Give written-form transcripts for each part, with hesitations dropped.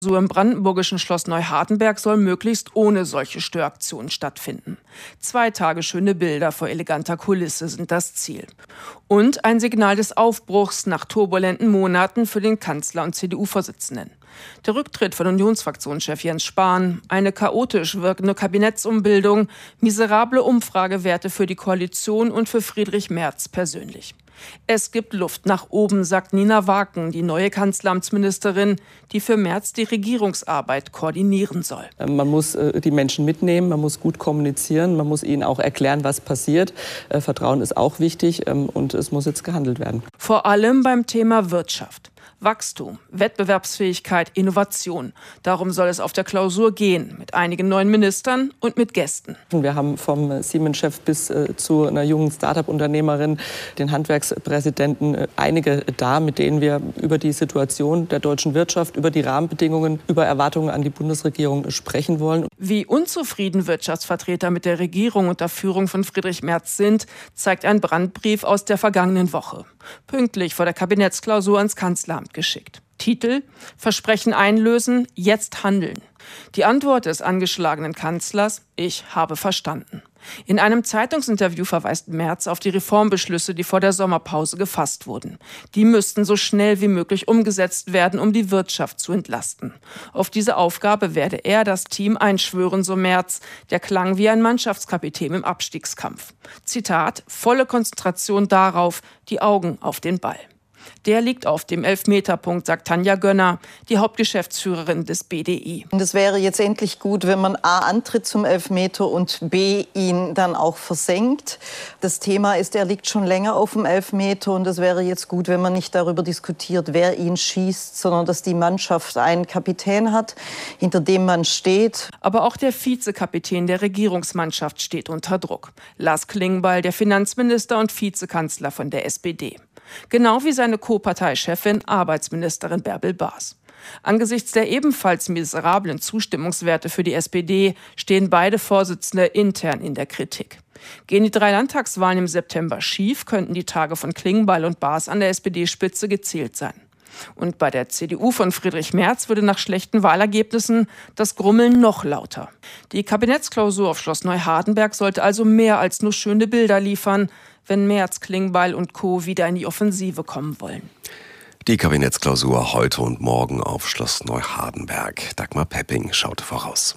So im brandenburgischen Schloss Neuhardenberg soll möglichst ohne solche Störaktionen stattfinden. 2 Tage schöne Bilder vor eleganter Kulisse sind das Ziel. Und ein Signal des Aufbruchs nach turbulenten Monaten für den Kanzler und CDU-Vorsitzenden. Der Rücktritt von Unionsfraktionschef Jens Spahn, eine chaotisch wirkende Kabinettsumbildung, miserable Umfragewerte für die Koalition und für Friedrich Merz persönlich. Es gibt Luft nach oben, sagt Nina Waken, die neue Kanzleramtsministerin, die für Merz die Regierungsarbeit koordinieren soll. Man muss die Menschen mitnehmen, man muss gut kommunizieren, man muss ihnen auch erklären, was passiert. Vertrauen ist auch wichtig und es muss jetzt gehandelt werden. Vor allem beim Thema Wirtschaft. Wachstum, Wettbewerbsfähigkeit, Innovation. Darum soll es auf der Klausur gehen, mit einigen neuen Ministern und mit Gästen. Wir haben vom Siemens-Chef bis zu einer jungen Start-up-Unternehmerin, den Handwerkspräsidenten, einige da, mit denen wir über die Situation der deutschen Wirtschaft, über die Rahmenbedingungen, über Erwartungen an die Bundesregierung sprechen wollen. Wie unzufrieden Wirtschaftsvertreter mit der Regierung unter Führung von Friedrich Merz sind, zeigt ein Brandbrief aus der vergangenen Woche. Pünktlich vor der Kabinettsklausur ans Kanzleramt geschickt. Titel: Versprechen einlösen, jetzt handeln. Die Antwort des angeschlagenen Kanzlers: Ich habe verstanden. In einem Zeitungsinterview verweist Merz auf die Reformbeschlüsse, die vor der Sommerpause gefasst wurden. Die müssten so schnell wie möglich umgesetzt werden, um die Wirtschaft zu entlasten. Auf diese Aufgabe werde er das Team einschwören, so Merz. Der klang wie ein Mannschaftskapitän im Abstiegskampf. Zitat: Volle Konzentration darauf, die Augen auf den Ball. Der liegt auf dem Elfmeterpunkt, sagt Tanja Gönner, die Hauptgeschäftsführerin des BDI. Und es wäre jetzt endlich gut, wenn man A, antritt zum Elfmeter und B, ihn dann auch versenkt. Das Thema ist, er liegt schon länger auf dem Elfmeter und es wäre jetzt gut, wenn man nicht darüber diskutiert, wer ihn schießt, sondern dass die Mannschaft einen Kapitän hat, hinter dem man steht. Aber auch der Vizekapitän der Regierungsmannschaft steht unter Druck. Lars Klingbeil, der Finanzminister und Vizekanzler von der SPD. Genau wie seine Co-Parteichefin, Arbeitsministerin Bärbel Baas. Angesichts der ebenfalls miserablen Zustimmungswerte für die SPD stehen beide Vorsitzende intern in der Kritik. Gehen die 3 Landtagswahlen im September schief, könnten die Tage von Klingbeil und Baas an der SPD-Spitze gezählt sein. Und bei der CDU von Friedrich Merz würde nach schlechten Wahlergebnissen das Grummeln noch lauter. Die Kabinettsklausur auf Schloss Neuhardenberg sollte also mehr als nur schöne Bilder liefern, wenn Merz, Klingbeil und Co. wieder in die Offensive kommen wollen. Die Kabinettsklausur heute und morgen auf Schloss Neuhardenberg. Dagmar Pepping schaute voraus.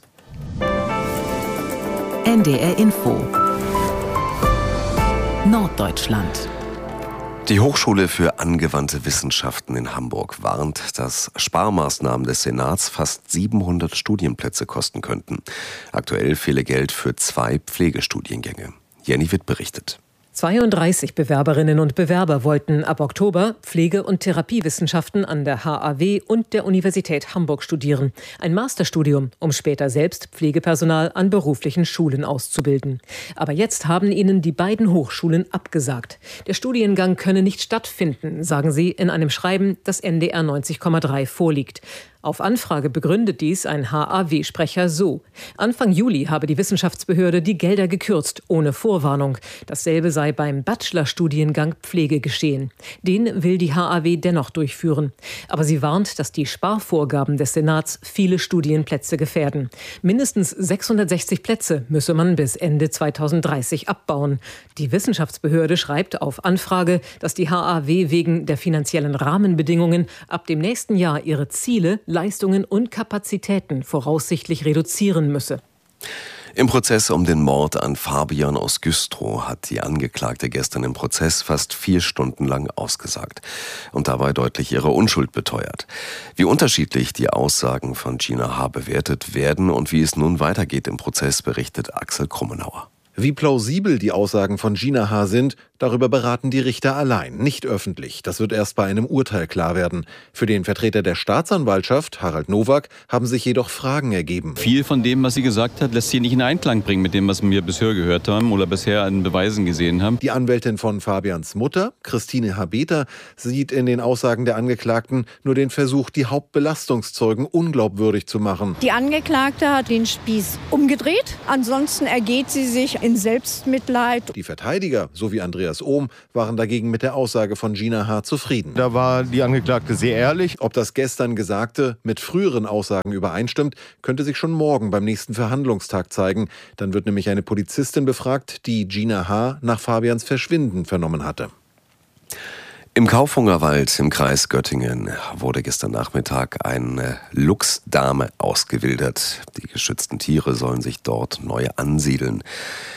NDR Info Norddeutschland. Die Hochschule für angewandte Wissenschaften in Hamburg warnt, dass Sparmaßnahmen des Senats fast 700 Studienplätze kosten könnten. Aktuell fehle Geld für 2 Pflegestudiengänge. Jenny Witt berichtet. 32 Bewerberinnen und Bewerber wollten ab Oktober Pflege- und Therapiewissenschaften an der HAW und der Universität Hamburg studieren. Ein Masterstudium, um später selbst Pflegepersonal an beruflichen Schulen auszubilden. Aber jetzt haben ihnen die beiden Hochschulen abgesagt. Der Studiengang könne nicht stattfinden, sagen sie in einem Schreiben, das NDR 90,3 vorliegt. Auf Anfrage begründet dies ein HAW-Sprecher so: Anfang Juli habe die Wissenschaftsbehörde die Gelder gekürzt, ohne Vorwarnung. Dasselbe sei beim Bachelorstudiengang Pflege geschehen. Den will die HAW dennoch durchführen. Aber sie warnt, dass die Sparvorgaben des Senats viele Studienplätze gefährden. Mindestens 660 Plätze müsse man bis Ende 2030 abbauen. Die Wissenschaftsbehörde schreibt auf Anfrage, dass die HAW wegen der finanziellen Rahmenbedingungen ab dem nächsten Jahr ihre Ziele, Leistungen und Kapazitäten voraussichtlich reduzieren müsse. Im Prozess um den Mord an Fabian aus Güstrow hat die Angeklagte gestern im Prozess fast 4 Stunden lang ausgesagt und dabei deutlich ihre Unschuld beteuert. Wie unterschiedlich die Aussagen von Gina H. bewertet werden und wie es nun weitergeht im Prozess, berichtet Axel Krummenauer. Wie plausibel die Aussagen von Gina H. sind, darüber beraten die Richter allein, nicht öffentlich. Das wird erst bei einem Urteil klar werden. Für den Vertreter der Staatsanwaltschaft, Harald Nowak, haben sich jedoch Fragen ergeben. Viel von dem, was sie gesagt hat, lässt sich nicht in Einklang bringen mit dem, was wir bisher gehört haben oder bisher an Beweisen gesehen haben. Die Anwältin von Fabians Mutter, Christine Habeter, sieht in den Aussagen der Angeklagten nur den Versuch, die Hauptbelastungszeugen unglaubwürdig zu machen. Die Angeklagte hat den Spieß umgedreht. Ansonsten ergeht sie sich in Selbstmitleid. Die Verteidiger, so wie Andreas Matthias Ohm waren dagegen mit der Aussage von Gina H. zufrieden. Da war die Angeklagte sehr ehrlich. Ob das gestern Gesagte mit früheren Aussagen übereinstimmt, könnte sich schon morgen beim nächsten Verhandlungstag zeigen. Dann wird nämlich eine Polizistin befragt, die Gina H. nach Fabians Verschwinden vernommen hatte. Im Kaufhungerwald im Kreis Göttingen wurde gestern Nachmittag eine Luchsdame ausgewildert. Die geschützten Tiere sollen sich dort neu ansiedeln.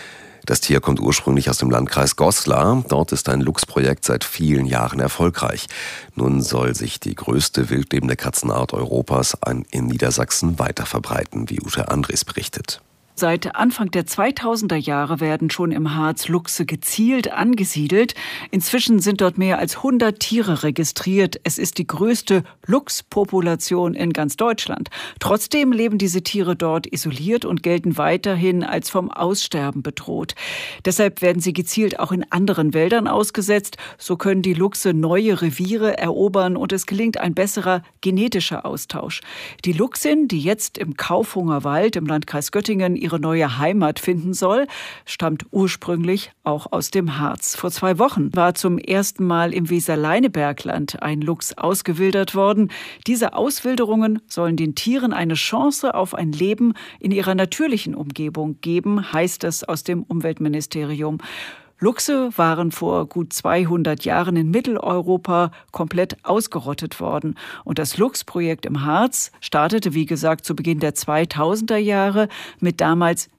Das Tier kommt ursprünglich aus dem Landkreis Goslar. Dort ist ein Luchsprojekt seit vielen Jahren erfolgreich. Nun soll sich die größte wildlebende Katzenart Europas in Niedersachsen weiter verbreiten, wie Ute Andres berichtet. Seit Anfang der 2000er Jahre werden schon im Harz Luchse gezielt angesiedelt. Inzwischen sind dort mehr als 100 Tiere registriert. Es ist die größte Luchspopulation in ganz Deutschland. Trotzdem leben diese Tiere dort isoliert und gelten weiterhin als vom Aussterben bedroht. Deshalb werden sie gezielt auch in anderen Wäldern ausgesetzt. So können die Luchse neue Reviere erobern und es gelingt ein besserer genetischer Austausch. Die Luchsin, die jetzt im Kaufhungerwald im Landkreis Göttingen ihre neue Heimat finden soll, stammt ursprünglich auch aus dem Harz. Vor 2 Wochen war zum ersten Mal im Weserleinebergland ein Luchs ausgewildert worden. Diese Auswilderungen sollen den Tieren eine Chance auf ein Leben in ihrer natürlichen Umgebung geben, heißt es aus dem Umweltministerium. Luchse waren vor gut 200 Jahren in Mitteleuropa komplett ausgerottet worden. Und das Luchsprojekt im Harz startete, wie gesagt, zu Beginn der 2000er Jahre mit damals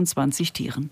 24 Tieren.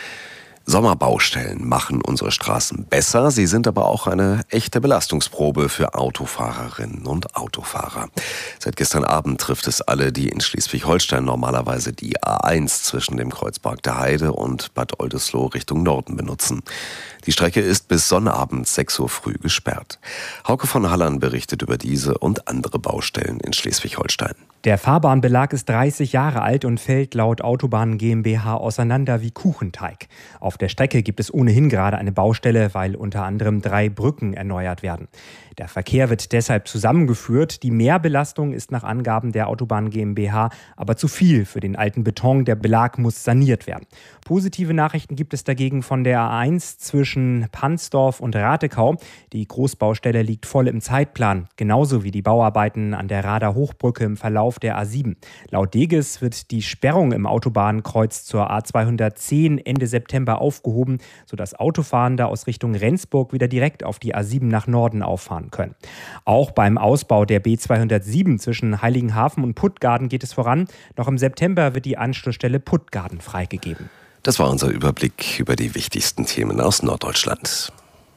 Sommerbaustellen machen unsere Straßen besser, sie sind aber auch eine echte Belastungsprobe für Autofahrerinnen und Autofahrer. Seit gestern Abend trifft es alle, die in Schleswig-Holstein normalerweise die A1 zwischen dem Kreuzberg der Heide und Bad Oldesloe Richtung Norden benutzen. Die Strecke ist bis Sonnabend 6 Uhr früh gesperrt. Hauke von Hallern berichtet über diese und andere Baustellen in Schleswig-Holstein. Der Fahrbahnbelag ist 30 Jahre alt und fällt laut Autobahnen GmbH auseinander wie Kuchenteig. Auf der Strecke gibt es ohnehin gerade eine Baustelle, weil unter anderem 3 Brücken erneuert werden. Der Verkehr wird deshalb zusammengeführt. Die Mehrbelastung ist nach Angaben der Autobahn GmbH aber zu viel für den alten Beton. Der Belag muss saniert werden. Positive Nachrichten gibt es dagegen von der A1 zwischen Pansdorf und Ratekau. Die Großbaustelle liegt voll im Zeitplan, genauso wie die Bauarbeiten an der Rader Hochbrücke im Verlauf der A7. Laut Deges wird die Sperrung im Autobahnkreuz zur A210 Ende September aufgehoben, sodass Autofahrende aus Richtung Rendsburg wieder direkt auf die A7 nach Norden auffahren können. Auch beim Ausbau der B207 zwischen Heiligenhafen und Puttgarden geht es voran. Noch im September wird die Anschlussstelle Puttgarden freigegeben. Das war unser Überblick über die wichtigsten Themen aus Norddeutschland.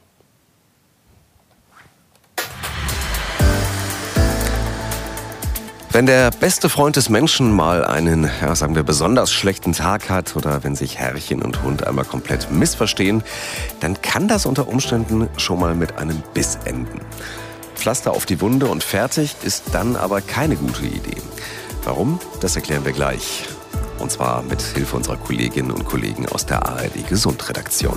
Wenn der beste Freund des Menschen mal einen, sagen wir, besonders schlechten Tag hat oder wenn sich Herrchen und Hund einmal komplett missverstehen, dann kann das unter Umständen schon mal mit einem Biss enden. Pflaster auf die Wunde und fertig ist dann aber keine gute Idee. Warum? Das erklären wir gleich. Und zwar mit Hilfe unserer Kolleginnen und Kollegen aus der ARD Gesundredaktion.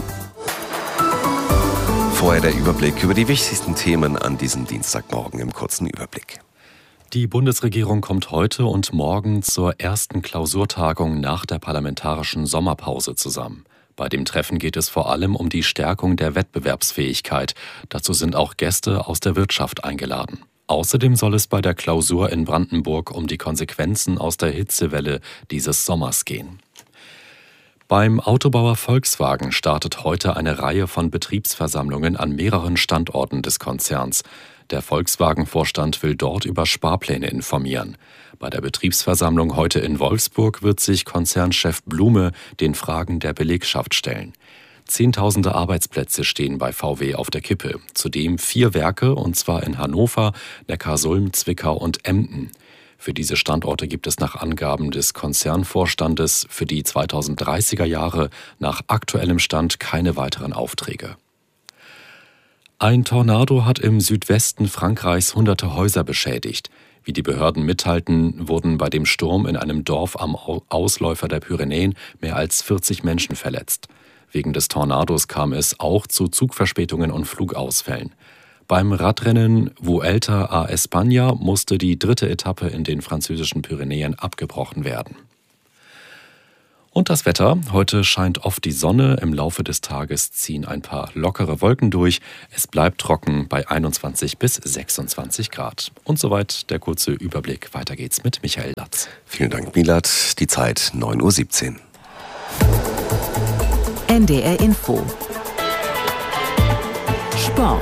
Vorher der Überblick über die wichtigsten Themen an diesem Dienstagmorgen im kurzen Überblick. Die Bundesregierung kommt heute und morgen zur ersten Klausurtagung nach der parlamentarischen Sommerpause zusammen. Bei dem Treffen geht es vor allem um die Stärkung der Wettbewerbsfähigkeit. Dazu sind auch Gäste aus der Wirtschaft eingeladen. Außerdem soll es bei der Klausur in Brandenburg um die Konsequenzen aus der Hitzewelle dieses Sommers gehen. Beim Autobauer Volkswagen startet heute eine Reihe von Betriebsversammlungen an mehreren Standorten des Konzerns. Der Volkswagen-Vorstand will dort über Sparpläne informieren. Bei der Betriebsversammlung heute in Wolfsburg wird sich Konzernchef Blume den Fragen der Belegschaft stellen. Zehntausende Arbeitsplätze stehen bei VW auf der Kippe. Zudem 4 Werke, und zwar in Hannover, Neckarsulm, Zwickau und Emden. Für diese Standorte gibt es nach Angaben des Konzernvorstandes für die 2030er Jahre nach aktuellem Stand keine weiteren Aufträge. Ein Tornado hat im Südwesten Frankreichs hunderte Häuser beschädigt. Wie die Behörden mitteilten, wurden bei dem Sturm in einem Dorf am Ausläufer der Pyrenäen mehr als 40 Menschen verletzt. Wegen des Tornados kam es auch zu Zugverspätungen und Flugausfällen. Beim Radrennen Vuelta a España musste die 3. Etappe in den französischen Pyrenäen abgebrochen werden. Und das Wetter. Heute scheint oft die Sonne. Im Laufe des Tages ziehen ein paar lockere Wolken durch. Es bleibt trocken bei 21 bis 26 Grad. Und soweit der kurze Überblick. Weiter geht's mit Michael Latz. Vielen Dank, Milat. Die Zeit 9:17 Uhr. NDR Info. Sport.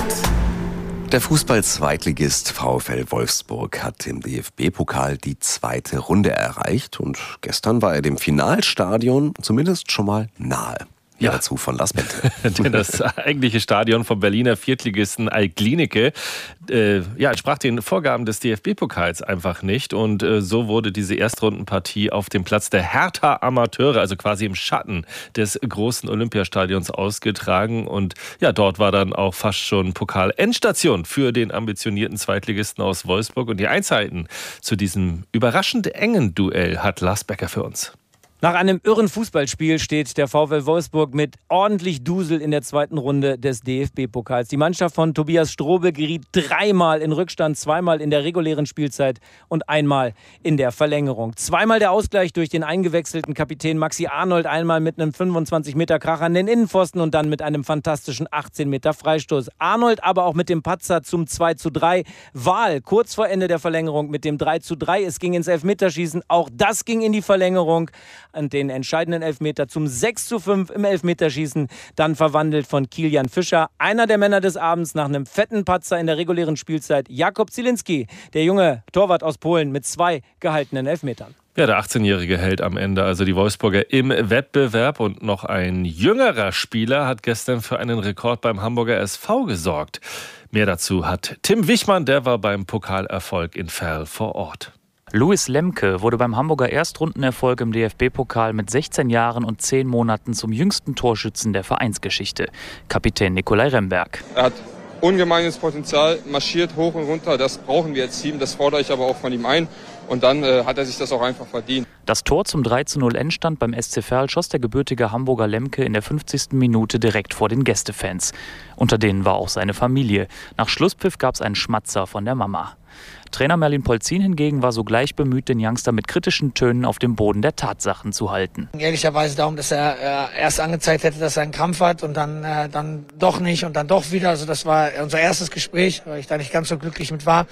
Der Fußball-Zweitligist VfL Wolfsburg hat im DFB-Pokal die zweite Runde erreicht und gestern war er dem Finalstadion zumindest schon mal nahe. Ja, dazu von Lars Bente. Denn das eigentliche Stadion vom Berliner Viertligisten Altklinike entsprach den Vorgaben des DFB-Pokals einfach nicht. Und so wurde diese Erstrundenpartie auf dem Platz der Hertha Amateure, also quasi im Schatten des großen Olympiastadions, ausgetragen. Und ja, dort war dann auch fast schon Pokal-Endstation für den ambitionierten Zweitligisten aus Wolfsburg. Und die Einzelheiten zu diesem überraschend engen Duell hat Lars Becker für uns. Nach einem irren Fußballspiel steht der VfL Wolfsburg mit ordentlich Dusel in der zweiten Runde des DFB-Pokals. Die Mannschaft von Tobias Strobel geriet 3-mal in Rückstand, 2-mal in der regulären Spielzeit und 1-mal in der Verlängerung. 2-mal der Ausgleich durch den eingewechselten Kapitän Maxi Arnold, einmal mit einem 25-Meter-Kracher an den Innenpfosten und dann mit einem fantastischen 18-Meter-Freistoß. Arnold aber auch mit dem Patzer zum 2:3. Wahl kurz vor Ende der Verlängerung mit dem 3:3. Es ging ins Elfmeterschießen, auch das ging in die Verlängerung. An den entscheidenden Elfmeter zum 6:5 im Elfmeterschießen, dann verwandelt von Kilian Fischer. Einer der Männer des Abends nach einem fetten Patzer in der regulären Spielzeit, Jakub Zielinski, der junge Torwart aus Polen mit 2 gehaltenen Elfmetern. Ja, der 18-Jährige hält am Ende also die Wolfsburger im Wettbewerb und noch ein jüngerer Spieler hat gestern für einen Rekord beim Hamburger SV gesorgt. Mehr dazu hat Tim Wichmann, der war beim Pokalerfolg in Verl vor Ort. Louis Lemke wurde beim Hamburger Erstrundenerfolg im DFB-Pokal mit 16 Jahren und 10 Monaten zum jüngsten Torschützen der Vereinsgeschichte. Kapitän Nikolai Remberg. Er hat ungemeines Potenzial, marschiert hoch und runter. Das brauchen wir als Team, das fordere ich aber auch von ihm ein. Und dann hat er sich das auch einfach verdient. Das Tor zum 3:0 Endstand beim SC Verl schoss der gebürtige Hamburger Lemke in der 50. Minute direkt vor den Gästefans. Unter denen war auch seine Familie. Nach Schlusspfiff gab es einen Schmatzer von der Mama. Trainer Merlin Polzin hingegen war sogleich bemüht, den Youngster mit kritischen Tönen auf dem Boden der Tatsachen zu halten. Ehrlicherweise darum, dass er erst angezeigt hätte, dass er einen Krampf hat und dann doch nicht und dann doch wieder. Also das war unser erstes Gespräch, weil ich da nicht ganz so glücklich mit war.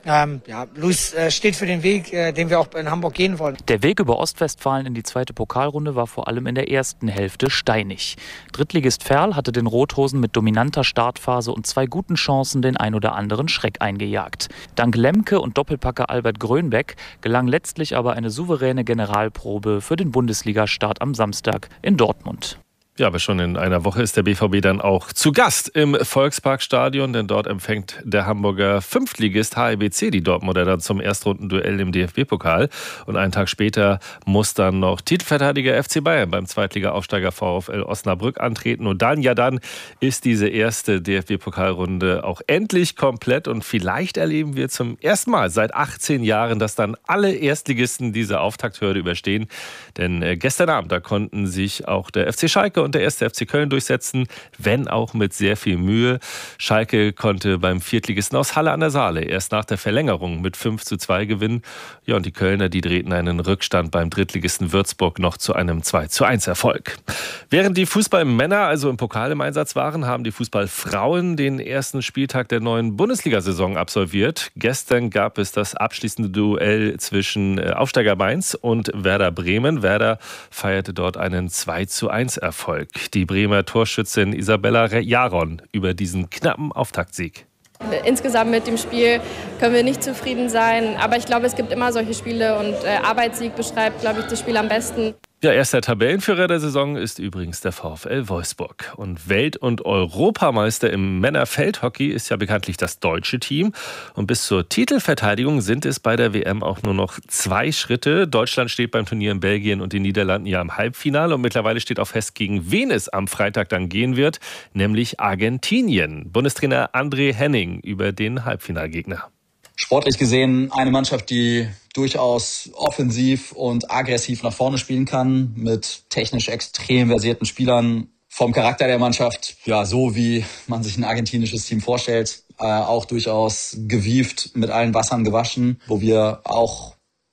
Luis steht für den Weg, den wir auch in Hamburg gehen wollen. Der Weg über Ostwestfalen in die zweite Pokalrunde war vor allem in der ersten Hälfte steinig. Drittligist Verl hatte den Rothosen mit dominanter Startphase und 2 guten Chancen den ein oder anderen Schreck eingejagt. Dank Lemke und Doppelpacker Albert Grönbeck gelang letztlich aber eine souveräne Generalprobe für den Bundesligastart am Samstag in Dortmund. Ja, aber schon in einer Woche ist der BVB dann auch zu Gast im Volksparkstadion, denn dort empfängt der Hamburger Fünftligist HIBC die Dortmunder dann zum Erstrundenduell im DFB-Pokal. Und einen Tag später muss dann noch Titelverteidiger FC Bayern beim Zweitliga-Aufsteiger VfL Osnabrück antreten. Und dann ist diese erste DFB-Pokalrunde auch endlich komplett. Und vielleicht erleben wir zum ersten Mal seit 18 Jahren, dass dann alle Erstligisten diese Auftakthürde überstehen. Denn gestern Abend, da konnten sich auch der FC Schalke und der 1. FC Köln durchsetzen, wenn auch mit sehr viel Mühe. Schalke konnte beim Viertligisten aus Halle an der Saale erst nach der Verlängerung mit 5:2 gewinnen. Ja, und die Kölner, die drehten einen Rückstand beim Drittligisten Würzburg noch zu einem 2:1 Erfolg. Während die Fußballmänner also im Pokal im Einsatz waren, haben die Fußballfrauen den ersten Spieltag der neuen Bundesliga-Saison absolviert. Gestern gab es das abschließende Duell zwischen Aufsteiger Mainz und Werder Bremen. Werder feierte dort einen 2:1 Erfolg. Die Bremer Torschützin Isabella Jaron über diesen knappen Auftaktsieg. Insgesamt mit dem Spiel können wir nicht zufrieden sein, aber ich glaube, es gibt immer solche Spiele und Arbeitssieg beschreibt, glaube ich, das Spiel am besten. Ja, erster Tabellenführer der Saison ist übrigens der VfL Wolfsburg. Und Welt- und Europameister im Männerfeldhockey ist ja bekanntlich das deutsche Team. Und bis zur Titelverteidigung sind es bei der WM auch nur noch 2 Schritte. Deutschland steht beim Turnier in Belgien und den Niederlanden ja im Halbfinale. Und mittlerweile steht auch fest, gegen wen es am Freitag dann gehen wird, nämlich Argentinien. Bundestrainer André Henning über den Halbfinalgegner. Sportlich gesehen eine Mannschaft, die durchaus offensiv und aggressiv nach vorne spielen kann, mit technisch extrem versierten Spielern. Vom Charakter der Mannschaft, ja, so wie man sich ein argentinisches Team vorstellt, auch durchaus gewieft, mit allen Wassern gewaschen, wo wir auch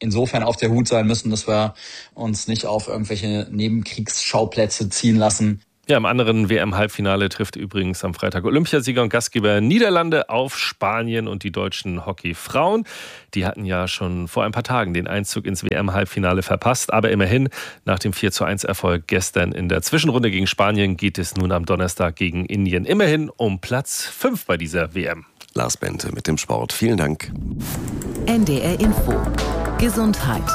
insofern auf der Hut sein müssen, dass wir uns nicht auf irgendwelche Nebenkriegsschauplätze ziehen lassen. Ja, im anderen WM-Halbfinale trifft übrigens am Freitag Olympiasieger und Gastgeber Niederlande auf Spanien und die deutschen Hockeyfrauen. Die hatten ja schon vor ein paar Tagen den Einzug ins WM-Halbfinale verpasst. Aber immerhin, nach dem 4:1-Erfolg gestern in der Zwischenrunde gegen Spanien geht es nun am Donnerstag gegen Indien immerhin um Platz 5 bei dieser WM. Lars Bente mit dem Sport. Vielen Dank. NDR Info. Gesundheit.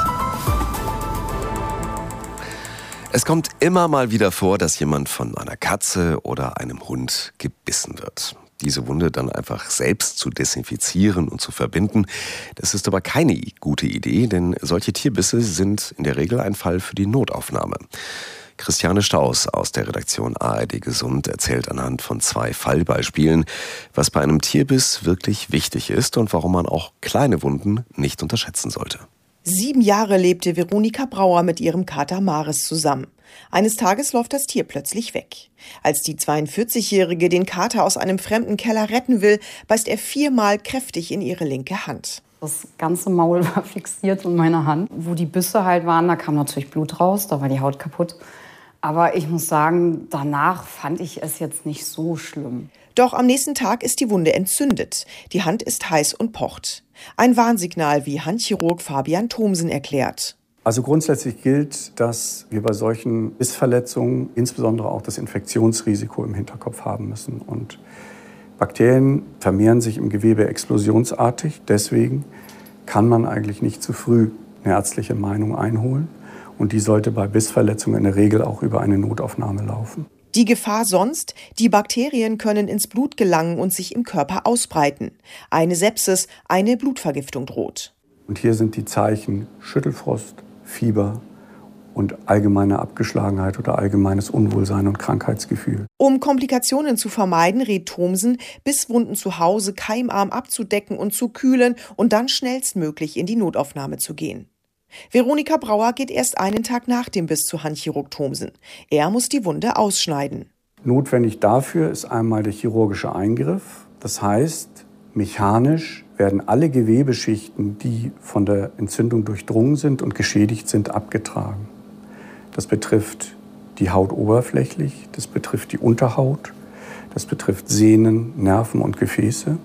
Es kommt immer mal wieder vor, dass jemand von einer Katze oder einem Hund gebissen wird. Diese Wunde dann einfach selbst zu desinfizieren und zu verbinden, das ist aber keine gute Idee, denn solche Tierbisse sind in der Regel ein Fall für die Notaufnahme. Christiane Staus aus der Redaktion ARD Gesund erzählt anhand von 2 Fallbeispielen, was bei einem Tierbiss wirklich wichtig ist und warum man auch kleine Wunden nicht unterschätzen sollte. 7 Jahre lebte Veronika Brauer mit ihrem Kater Maris zusammen. Eines Tages läuft das Tier plötzlich weg. Als die 42-Jährige den Kater aus einem fremden Keller retten will, beißt er 4-mal kräftig in ihre linke Hand. Das ganze Maul war fixiert in meiner Hand. Wo die Bisse halt waren, da kam natürlich Blut raus, da war die Haut kaputt. Aber ich muss sagen, danach fand ich es jetzt nicht so schlimm. Doch am nächsten Tag ist die Wunde entzündet. Die Hand ist heiß und pocht. Ein Warnsignal, wie Handchirurg Fabian Thomsen erklärt. Also grundsätzlich gilt, dass wir bei solchen Bissverletzungen insbesondere auch das Infektionsrisiko im Hinterkopf haben müssen. Und Bakterien vermehren sich im Gewebe explosionsartig. Deswegen kann man eigentlich nicht zu früh eine ärztliche Meinung einholen. Und die sollte bei Bissverletzungen in der Regel auch über eine Notaufnahme laufen. Die Gefahr sonst? Die Bakterien können ins Blut gelangen und sich im Körper ausbreiten. Eine Sepsis, eine Blutvergiftung droht. Und hier sind die Zeichen Schüttelfrost, Fieber und allgemeine Abgeschlagenheit oder allgemeines Unwohlsein und Krankheitsgefühl. Um Komplikationen zu vermeiden, rät Thomsen, Bisswunden zu Hause keimarm abzudecken und zu kühlen und dann schnellstmöglich in die Notaufnahme zu gehen. Veronika Brauer geht erst einen Tag nach dem Biss zu Handchirurg Thomsen. Er muss die Wunde ausschneiden. Notwendig dafür ist einmal der chirurgische Eingriff. Das heißt, mechanisch werden alle Gewebeschichten, die von der Entzündung durchdrungen sind und geschädigt sind, abgetragen. Das betrifft die Haut oberflächlich, das betrifft die Unterhaut, das betrifft Sehnen, Nerven und Gefäße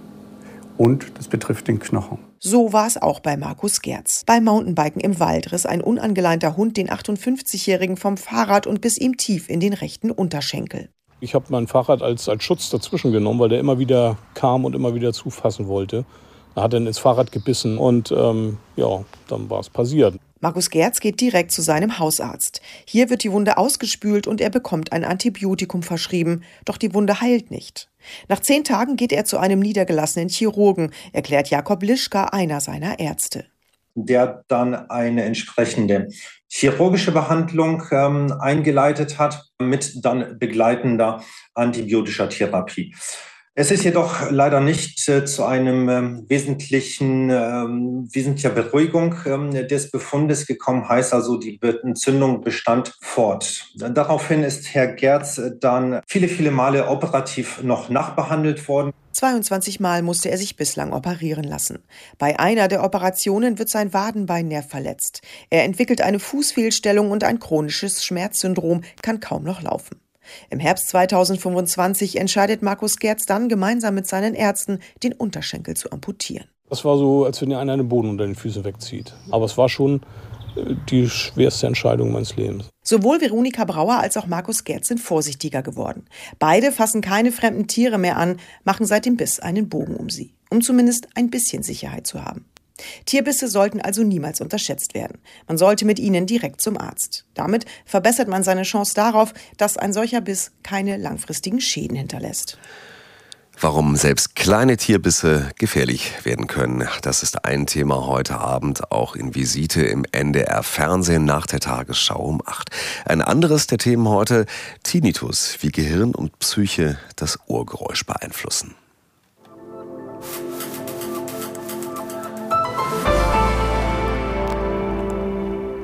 und das betrifft den Knochen. So war es auch bei Markus Gerz. Beim Mountainbiken im Wald riss ein unangeleinter Hund den 58-Jährigen vom Fahrrad und biss ihm tief in den rechten Unterschenkel. Ich habe mein Fahrrad als Schutz dazwischen genommen, weil der immer wieder kam und immer wieder zufassen wollte. Er hat dann ins Fahrrad gebissen und dann war es passiert. Markus Gerz geht direkt zu seinem Hausarzt. Hier wird die Wunde ausgespült und er bekommt ein Antibiotikum verschrieben. Doch die Wunde heilt nicht. Nach 10 Tagen geht er zu einem niedergelassenen Chirurgen, erklärt Jakob Lischka, einer seiner Ärzte. Der dann eine entsprechende chirurgische Behandlung eingeleitet hat, mit dann begleitender antibiotischer Therapie. Es ist jedoch leider nicht zu einem wesentlicher Beruhigung des Befundes gekommen, heißt also, die Entzündung bestand fort. Daraufhin ist Herr Gerz dann viele Male operativ noch nachbehandelt worden. 22 Mal musste er sich bislang operieren lassen. Bei einer der Operationen wird sein Wadenbeinnerv verletzt. Er entwickelt eine Fußfehlstellung und ein chronisches Schmerzsyndrom, kann kaum noch laufen. Im Herbst 2025 entscheidet Markus Gerz dann gemeinsam mit seinen Ärzten, den Unterschenkel zu amputieren. Das war so, als wenn dir einer den Boden unter den Füßen wegzieht. Aber es war schon die schwerste Entscheidung meines Lebens. Sowohl Veronika Brauer als auch Markus Gerz sind vorsichtiger geworden. Beide fassen keine fremden Tiere mehr an, machen seit dem Biss einen Bogen um sie, um zumindest ein bisschen Sicherheit zu haben. Tierbisse sollten also niemals unterschätzt werden. Man sollte mit ihnen direkt zum Arzt. Damit verbessert man seine Chance darauf, dass ein solcher Biss keine langfristigen Schäden hinterlässt. Warum selbst kleine Tierbisse gefährlich werden können, das ist ein Thema heute Abend auch in Visite im NDR Fernsehen nach der Tagesschau um 8. Ein anderes der Themen heute, Tinnitus, wie Gehirn und Psyche das Ohrgeräusch beeinflussen.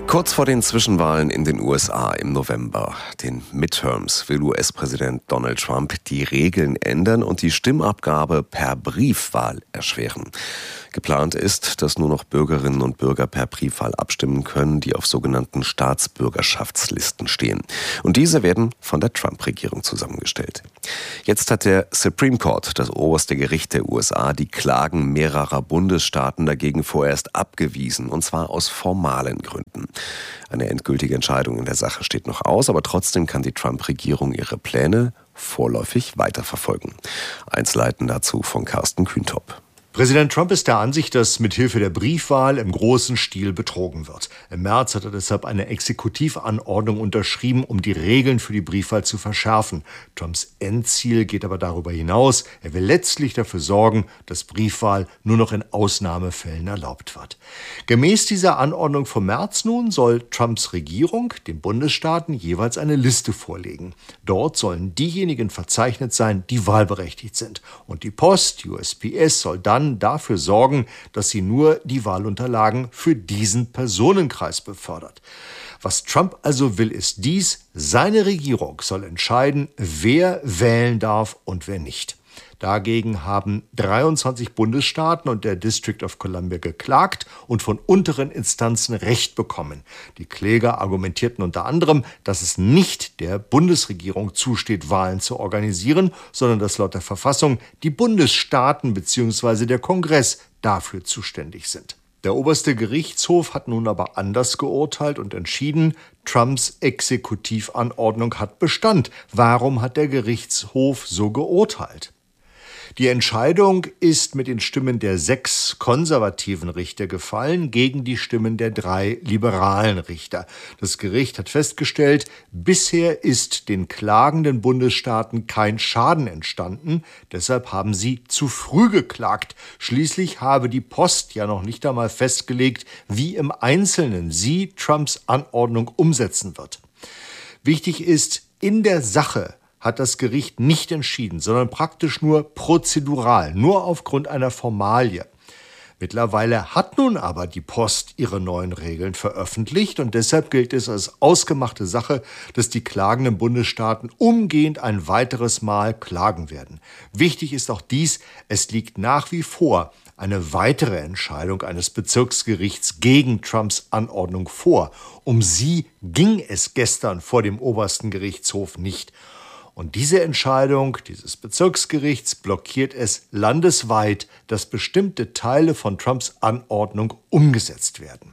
Kurz vor den Zwischenwahlen in den USA im November, den Midterms, will US-Präsident Donald Trump die Regeln ändern und die Stimmabgabe per Briefwahl erschweren. Geplant ist, dass nur noch Bürgerinnen und Bürger per Briefwahl abstimmen können, die auf sogenannten Staatsbürgerschaftslisten stehen. Und diese werden von der Trump-Regierung zusammengestellt. Jetzt hat der Supreme Court, das oberste Gericht der USA, die Klagen mehrerer Bundesstaaten dagegen vorerst abgewiesen, und zwar aus formalen Gründen. Eine endgültige Entscheidung in der Sache steht noch aus, aber trotzdem kann die Trump-Regierung ihre Pläne vorläufig weiterverfolgen. Einzelheiten dazu von Carsten Kühntop. Präsident Trump ist der Ansicht, dass mithilfe der Briefwahl im großen Stil betrogen wird. Im März hat er deshalb eine Exekutivanordnung unterschrieben, um die Regeln für die Briefwahl zu verschärfen. Trumps Endziel geht aber darüber hinaus. Er will letztlich dafür sorgen, dass Briefwahl nur noch in Ausnahmefällen erlaubt wird. Gemäß dieser Anordnung vom März nun soll Trumps Regierung den Bundesstaaten jeweils eine Liste vorlegen. Dort sollen diejenigen verzeichnet sein, die wahlberechtigt sind. Und die Post, USPS, soll dann dafür sorgen, dass sie nur die Wahlunterlagen für diesen Personenkreis befördert. Was Trump also will, ist dies: Seine Regierung soll entscheiden, wer wählen darf und wer nicht. Dagegen haben 23 Bundesstaaten und der District of Columbia geklagt und von unteren Instanzen Recht bekommen. Die Kläger argumentierten unter anderem, dass es nicht der Bundesregierung zusteht, Wahlen zu organisieren, sondern dass laut der Verfassung die Bundesstaaten bzw. der Kongress dafür zuständig sind. Der oberste Gerichtshof hat nun aber anders geurteilt und entschieden, Trumps Exekutivanordnung hat Bestand. Warum hat der Gerichtshof so geurteilt? Die Entscheidung ist mit den Stimmen der 6 konservativen Richter gefallen gegen die Stimmen der 3 liberalen Richter. Das Gericht hat festgestellt, bisher ist den klagenden Bundesstaaten kein Schaden entstanden. Deshalb haben sie zu früh geklagt. Schließlich habe die Post ja noch nicht einmal festgelegt, wie im Einzelnen sie Trumps Anordnung umsetzen wird. Wichtig ist, in der Sache hat das Gericht nicht entschieden, sondern praktisch nur prozedural, nur aufgrund einer Formalie. Mittlerweile hat nun aber die Post ihre neuen Regeln veröffentlicht und deshalb gilt es als ausgemachte Sache, dass die klagenden Bundesstaaten umgehend ein weiteres Mal klagen werden. Wichtig ist auch dies: Es liegt nach wie vor eine weitere Entscheidung eines Bezirksgerichts gegen Trumps Anordnung vor. Um sie ging es gestern vor dem obersten Gerichtshof nicht. Und diese Entscheidung dieses Bezirksgerichts blockiert es landesweit, dass bestimmte Teile von Trumps Anordnung umgesetzt werden.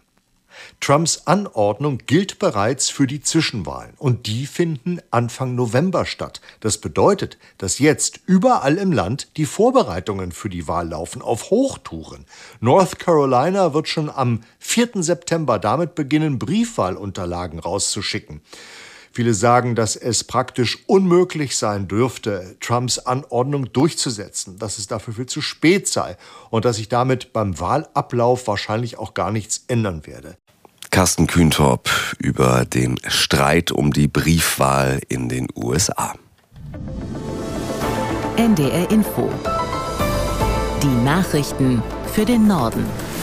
Trumps Anordnung gilt bereits für die Zwischenwahlen und die finden Anfang November statt. Das bedeutet, dass jetzt überall im Land die Vorbereitungen für die Wahl laufen, auf Hochtouren. North Carolina wird schon am 4. September damit beginnen, Briefwahlunterlagen rauszuschicken. Viele sagen, dass es praktisch unmöglich sein dürfte, Trumps Anordnung durchzusetzen, dass es dafür viel zu spät sei und dass sich damit beim Wahlablauf wahrscheinlich auch gar nichts ändern werde. Carsten Kühntop über den Streit um die Briefwahl in den USA. NDR Info. Die Nachrichten für den Norden.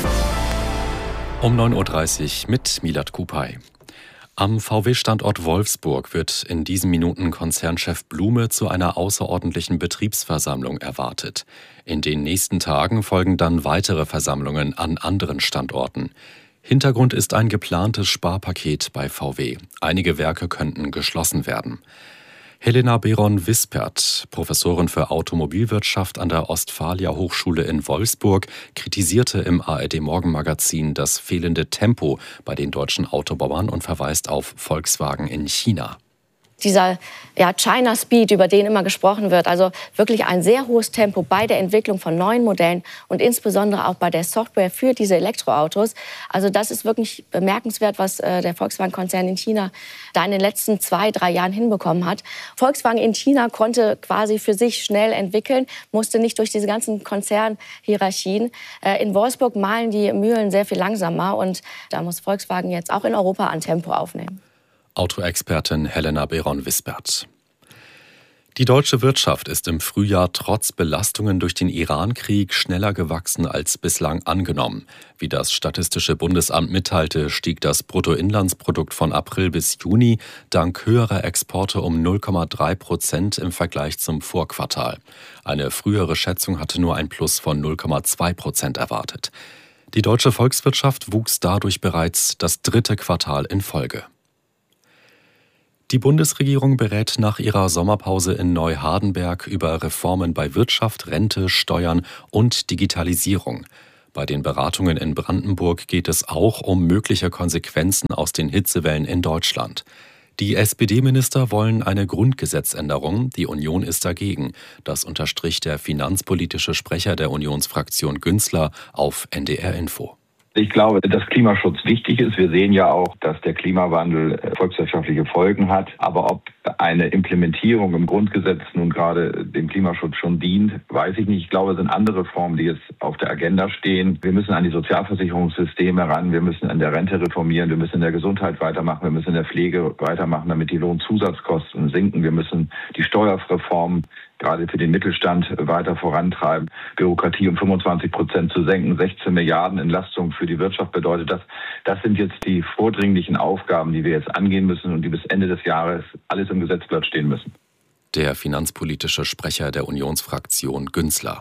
Um 9.30 Uhr mit Milad Kupay. Am VW-Standort Wolfsburg wird in diesen Minuten Konzernchef Blume zu einer außerordentlichen Betriebsversammlung erwartet. In den nächsten Tagen folgen dann weitere Versammlungen an anderen Standorten. Hintergrund ist ein geplantes Sparpaket bei VW. Einige Werke könnten geschlossen werden. Helena Beron-Wispert, Professorin für Automobilwirtschaft an der Ostfalia Hochschule in Wolfsburg, kritisierte im ARD-Morgenmagazin das fehlende Tempo bei den deutschen Autobauern und verweist auf Volkswagen in China. Dieser China Speed, über den immer gesprochen wird, also wirklich ein sehr hohes Tempo bei der Entwicklung von neuen Modellen und insbesondere auch bei der Software für diese Elektroautos. Also das ist wirklich bemerkenswert, was der Volkswagen-Konzern in China da in den letzten 2-3 Jahren hinbekommen hat. Volkswagen in China konnte quasi für sich schnell entwickeln, musste nicht durch diese ganzen Konzernhierarchien. In Wolfsburg mahlen die Mühlen sehr viel langsamer und da muss Volkswagen jetzt auch in Europa an Tempo aufnehmen. Autoexpertin Helena Beron-Wispert. Die deutsche Wirtschaft ist im Frühjahr trotz Belastungen durch den Iran-Krieg schneller gewachsen als bislang angenommen. Wie das Statistische Bundesamt mitteilte, stieg das Bruttoinlandsprodukt von April bis Juni dank höherer Exporte um 0,3% im Vergleich zum Vorquartal. Eine frühere Schätzung hatte nur ein Plus von 0,2% erwartet. Die deutsche Volkswirtschaft wuchs dadurch bereits das 3. Quartal in Folge. Die Bundesregierung berät nach ihrer Sommerpause in Neuhardenberg über Reformen bei Wirtschaft, Rente, Steuern und Digitalisierung. Bei den Beratungen in Brandenburg geht es auch um mögliche Konsequenzen aus den Hitzewellen in Deutschland. Die SPD-Minister wollen eine Grundgesetzänderung, die Union ist dagegen. Das unterstrich der finanzpolitische Sprecher der Unionsfraktion Günzler auf NDR Info. Ich glaube, dass Klimaschutz wichtig ist. Wir sehen ja auch, dass der Klimawandel volkswirtschaftliche Folgen hat. Aber ob eine Implementierung im Grundgesetz nun gerade dem Klimaschutz schon dient, weiß ich nicht. Ich glaube, es sind andere Reformen, die jetzt auf der Agenda stehen. Wir müssen an die Sozialversicherungssysteme ran. Wir müssen an der Rente reformieren. Wir müssen in der Gesundheit weitermachen. Wir müssen in der Pflege weitermachen, damit die Lohnzusatzkosten sinken. Wir müssen die Steuerreform gerade für den Mittelstand weiter vorantreiben. Bürokratie um 25% zu senken, 16 Milliarden Entlastung für die Wirtschaft bedeutet das. Das sind jetzt die vordringlichen Aufgaben, die wir jetzt angehen müssen und die bis Ende des Jahres alles im Gesetzblatt stehen müssen. Der finanzpolitische Sprecher der Unionsfraktion Günzler.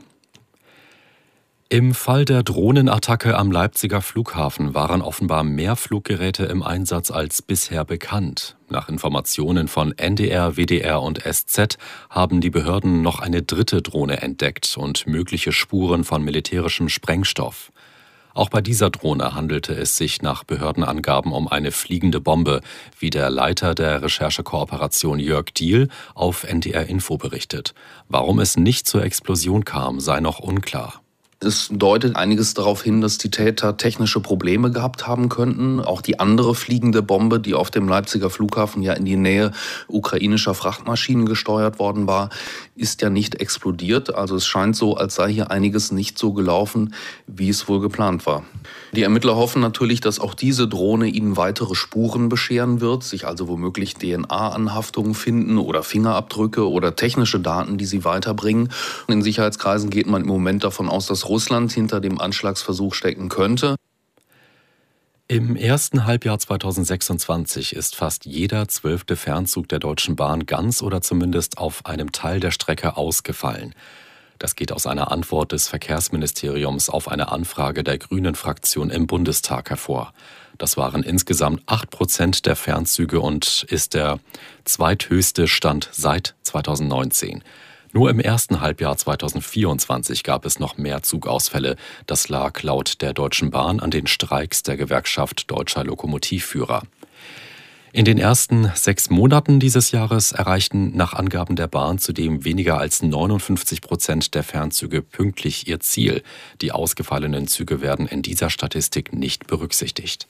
Im Fall der Drohnenattacke am Leipziger Flughafen waren offenbar mehr Fluggeräte im Einsatz als bisher bekannt. Nach Informationen von NDR, WDR und SZ haben die Behörden noch eine 3. Drohne entdeckt und mögliche Spuren von militärischem Sprengstoff. Auch bei dieser Drohne handelte es sich nach Behördenangaben um eine fliegende Bombe, wie der Leiter der Recherchekooperation Jörg Diehl auf NDR Info berichtet. Warum es nicht zur Explosion kam, sei noch unklar. Es deutet einiges darauf hin, dass die Täter technische Probleme gehabt haben könnten. Auch die andere fliegende Bombe, die auf dem Leipziger Flughafen ja in die Nähe ukrainischer Frachtmaschinen gesteuert worden war, ist ja nicht explodiert. Also es scheint so, als sei hier einiges nicht so gelaufen, wie es wohl geplant war. Die Ermittler hoffen natürlich, dass auch diese Drohne ihnen weitere Spuren bescheren wird, sich also womöglich DNA-Anhaftungen finden oder Fingerabdrücke oder technische Daten, die sie weiterbringen. In Sicherheitskreisen geht man im Moment davon aus, dass Russland hinter dem Anschlagsversuch stecken könnte. Im ersten Halbjahr 2026 ist fast jeder 12. Fernzug der Deutschen Bahn ganz oder zumindest auf einem Teil der Strecke ausgefallen. Das geht aus einer Antwort des Verkehrsministeriums auf eine Anfrage der Grünen-Fraktion im Bundestag hervor. Das waren insgesamt 8% der Fernzüge und ist der zweithöchste Stand seit 2019. Nur im ersten Halbjahr 2024 gab es noch mehr Zugausfälle. Das lag laut der Deutschen Bahn an den Streiks der Gewerkschaft Deutscher Lokomotivführer. In den ersten 6 Monaten dieses Jahres erreichten nach Angaben der Bahn zudem weniger als 59% der Fernzüge pünktlich ihr Ziel. Die ausgefallenen Züge werden in dieser Statistik nicht berücksichtigt.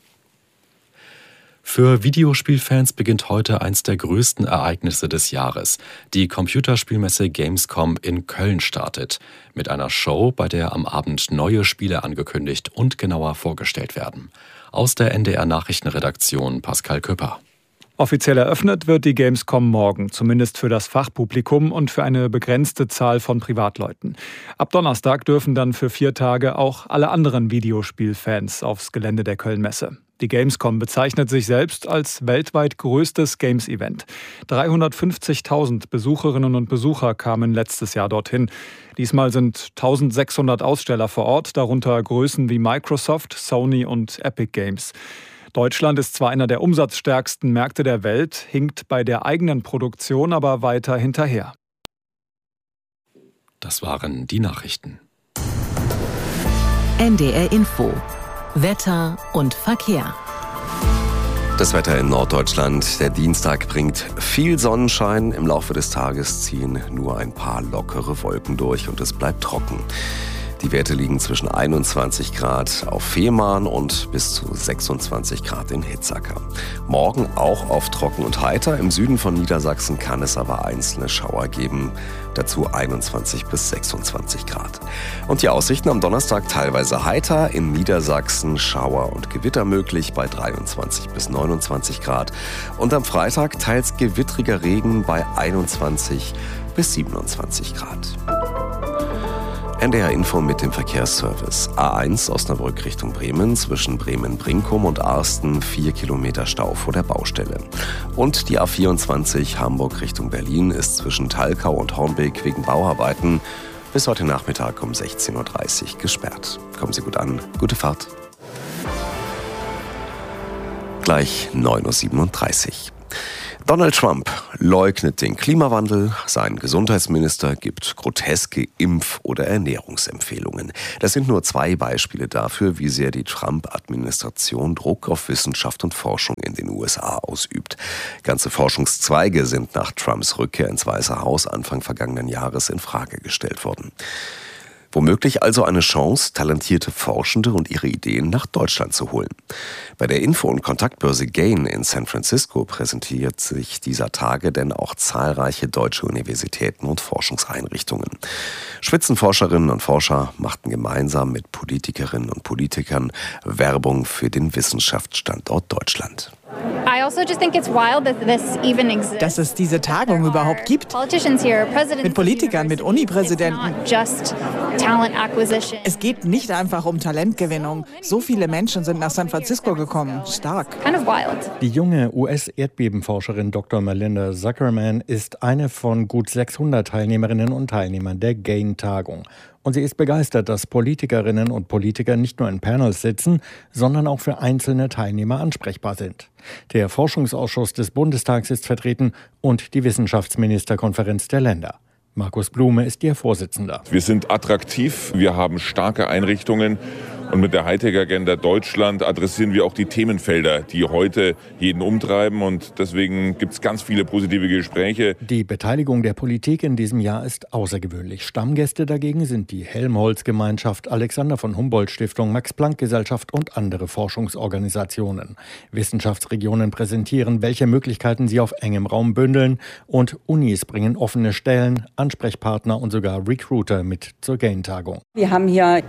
Für Videospielfans beginnt heute eins der größten Ereignisse des Jahres. Die Computerspielmesse Gamescom in Köln startet. Mit einer Show, bei der am Abend neue Spiele angekündigt und genauer vorgestellt werden. Aus der NDR-Nachrichtenredaktion Pascal Küpper. Offiziell eröffnet wird die Gamescom morgen, zumindest für das Fachpublikum und für eine begrenzte Zahl von Privatleuten. Ab Donnerstag dürfen dann für 4 Tage auch alle anderen Videospielfans aufs Gelände der Köln-Messe. Die Gamescom bezeichnet sich selbst als weltweit größtes Games-Event. 350.000 Besucherinnen und Besucher kamen letztes Jahr dorthin. Diesmal sind 1.600 Aussteller vor Ort, darunter Größen wie Microsoft, Sony und Epic Games. Deutschland ist zwar einer der umsatzstärksten Märkte der Welt, hinkt bei der eigenen Produktion aber weiter hinterher. Das waren die Nachrichten. NDR Info. Wetter und Verkehr. Das Wetter in Norddeutschland. Der Dienstag bringt viel Sonnenschein. Im Laufe des Tages ziehen nur ein paar lockere Wolken durch und es bleibt trocken. Die Werte liegen zwischen 21 Grad auf Fehmarn und bis zu 26 Grad in Hitzacker. Morgen auch oft trocken und heiter. Im Süden von Niedersachsen kann es aber einzelne Schauer geben. Dazu 21 bis 26 Grad. Und die Aussichten am Donnerstag teilweise heiter. In Niedersachsen Schauer und Gewitter möglich bei 23 bis 29 Grad. Und am Freitag teils gewittriger Regen bei 21 bis 27 Grad. NDR Info mit dem Verkehrsservice. A1 Osnabrück Richtung Bremen, zwischen Bremen-Brinkum und Arsten 4 Kilometer Stau vor der Baustelle. Und die A24 Hamburg Richtung Berlin ist zwischen Thalkau und Hornbeck wegen Bauarbeiten bis heute Nachmittag um 16.30 Uhr gesperrt. Kommen Sie gut an, gute Fahrt. Gleich 9.37 Uhr. Donald Trump leugnet den Klimawandel, sein Gesundheitsminister gibt groteske Impf- oder Ernährungsempfehlungen. Das sind nur 2 Beispiele dafür, wie sehr die Trump-Administration Druck auf Wissenschaft und Forschung in den USA ausübt. Ganze Forschungszweige sind nach Trumps Rückkehr ins Weiße Haus Anfang vergangenen Jahres in Frage gestellt worden. Womöglich also eine Chance, talentierte Forschende und ihre Ideen nach Deutschland zu holen. Bei der Info- und Kontaktbörse GAIN in San Francisco präsentiert sich dieser Tage denn auch zahlreiche deutsche Universitäten und Forschungseinrichtungen. Spitzenforscherinnen und Forscher machten gemeinsam mit Politikerinnen und Politikern Werbung für den Wissenschaftsstandort Deutschland. Dass es diese Tagung überhaupt gibt. Mit Politikern, mit Uni-Präsidenten. Es geht nicht einfach um Talentgewinnung. So viele Menschen sind nach San Francisco gekommen. Stark. Die junge US-Erdbebenforscherin Dr. Melinda Zuckerman ist eine von gut 600 Teilnehmerinnen und Teilnehmern der GAIN-Tagung. Und sie ist begeistert, dass Politikerinnen und Politiker nicht nur in Panels sitzen, sondern auch für einzelne Teilnehmer ansprechbar sind. Der Forschungsausschuss des Bundestags ist vertreten und die Wissenschaftsministerkonferenz der Länder. Markus Blume ist ihr Vorsitzender. Wir sind attraktiv, wir haben starke Einrichtungen. Und mit der Hightech-Agenda Deutschland adressieren wir auch die Themenfelder, die heute jeden umtreiben. Und deswegen gibt es ganz viele positive Gespräche. Die Beteiligung der Politik in diesem Jahr ist außergewöhnlich. Stammgäste dagegen sind die Helmholtz-Gemeinschaft, Alexander von Humboldt-Stiftung, Max-Planck-Gesellschaft und andere Forschungsorganisationen. Wissenschaftsregionen präsentieren, welche Möglichkeiten sie auf engem Raum bündeln. Und Unis bringen offene Stellen, Ansprechpartner und sogar Recruiter mit zur GAIN-Tagung. Wir haben hier,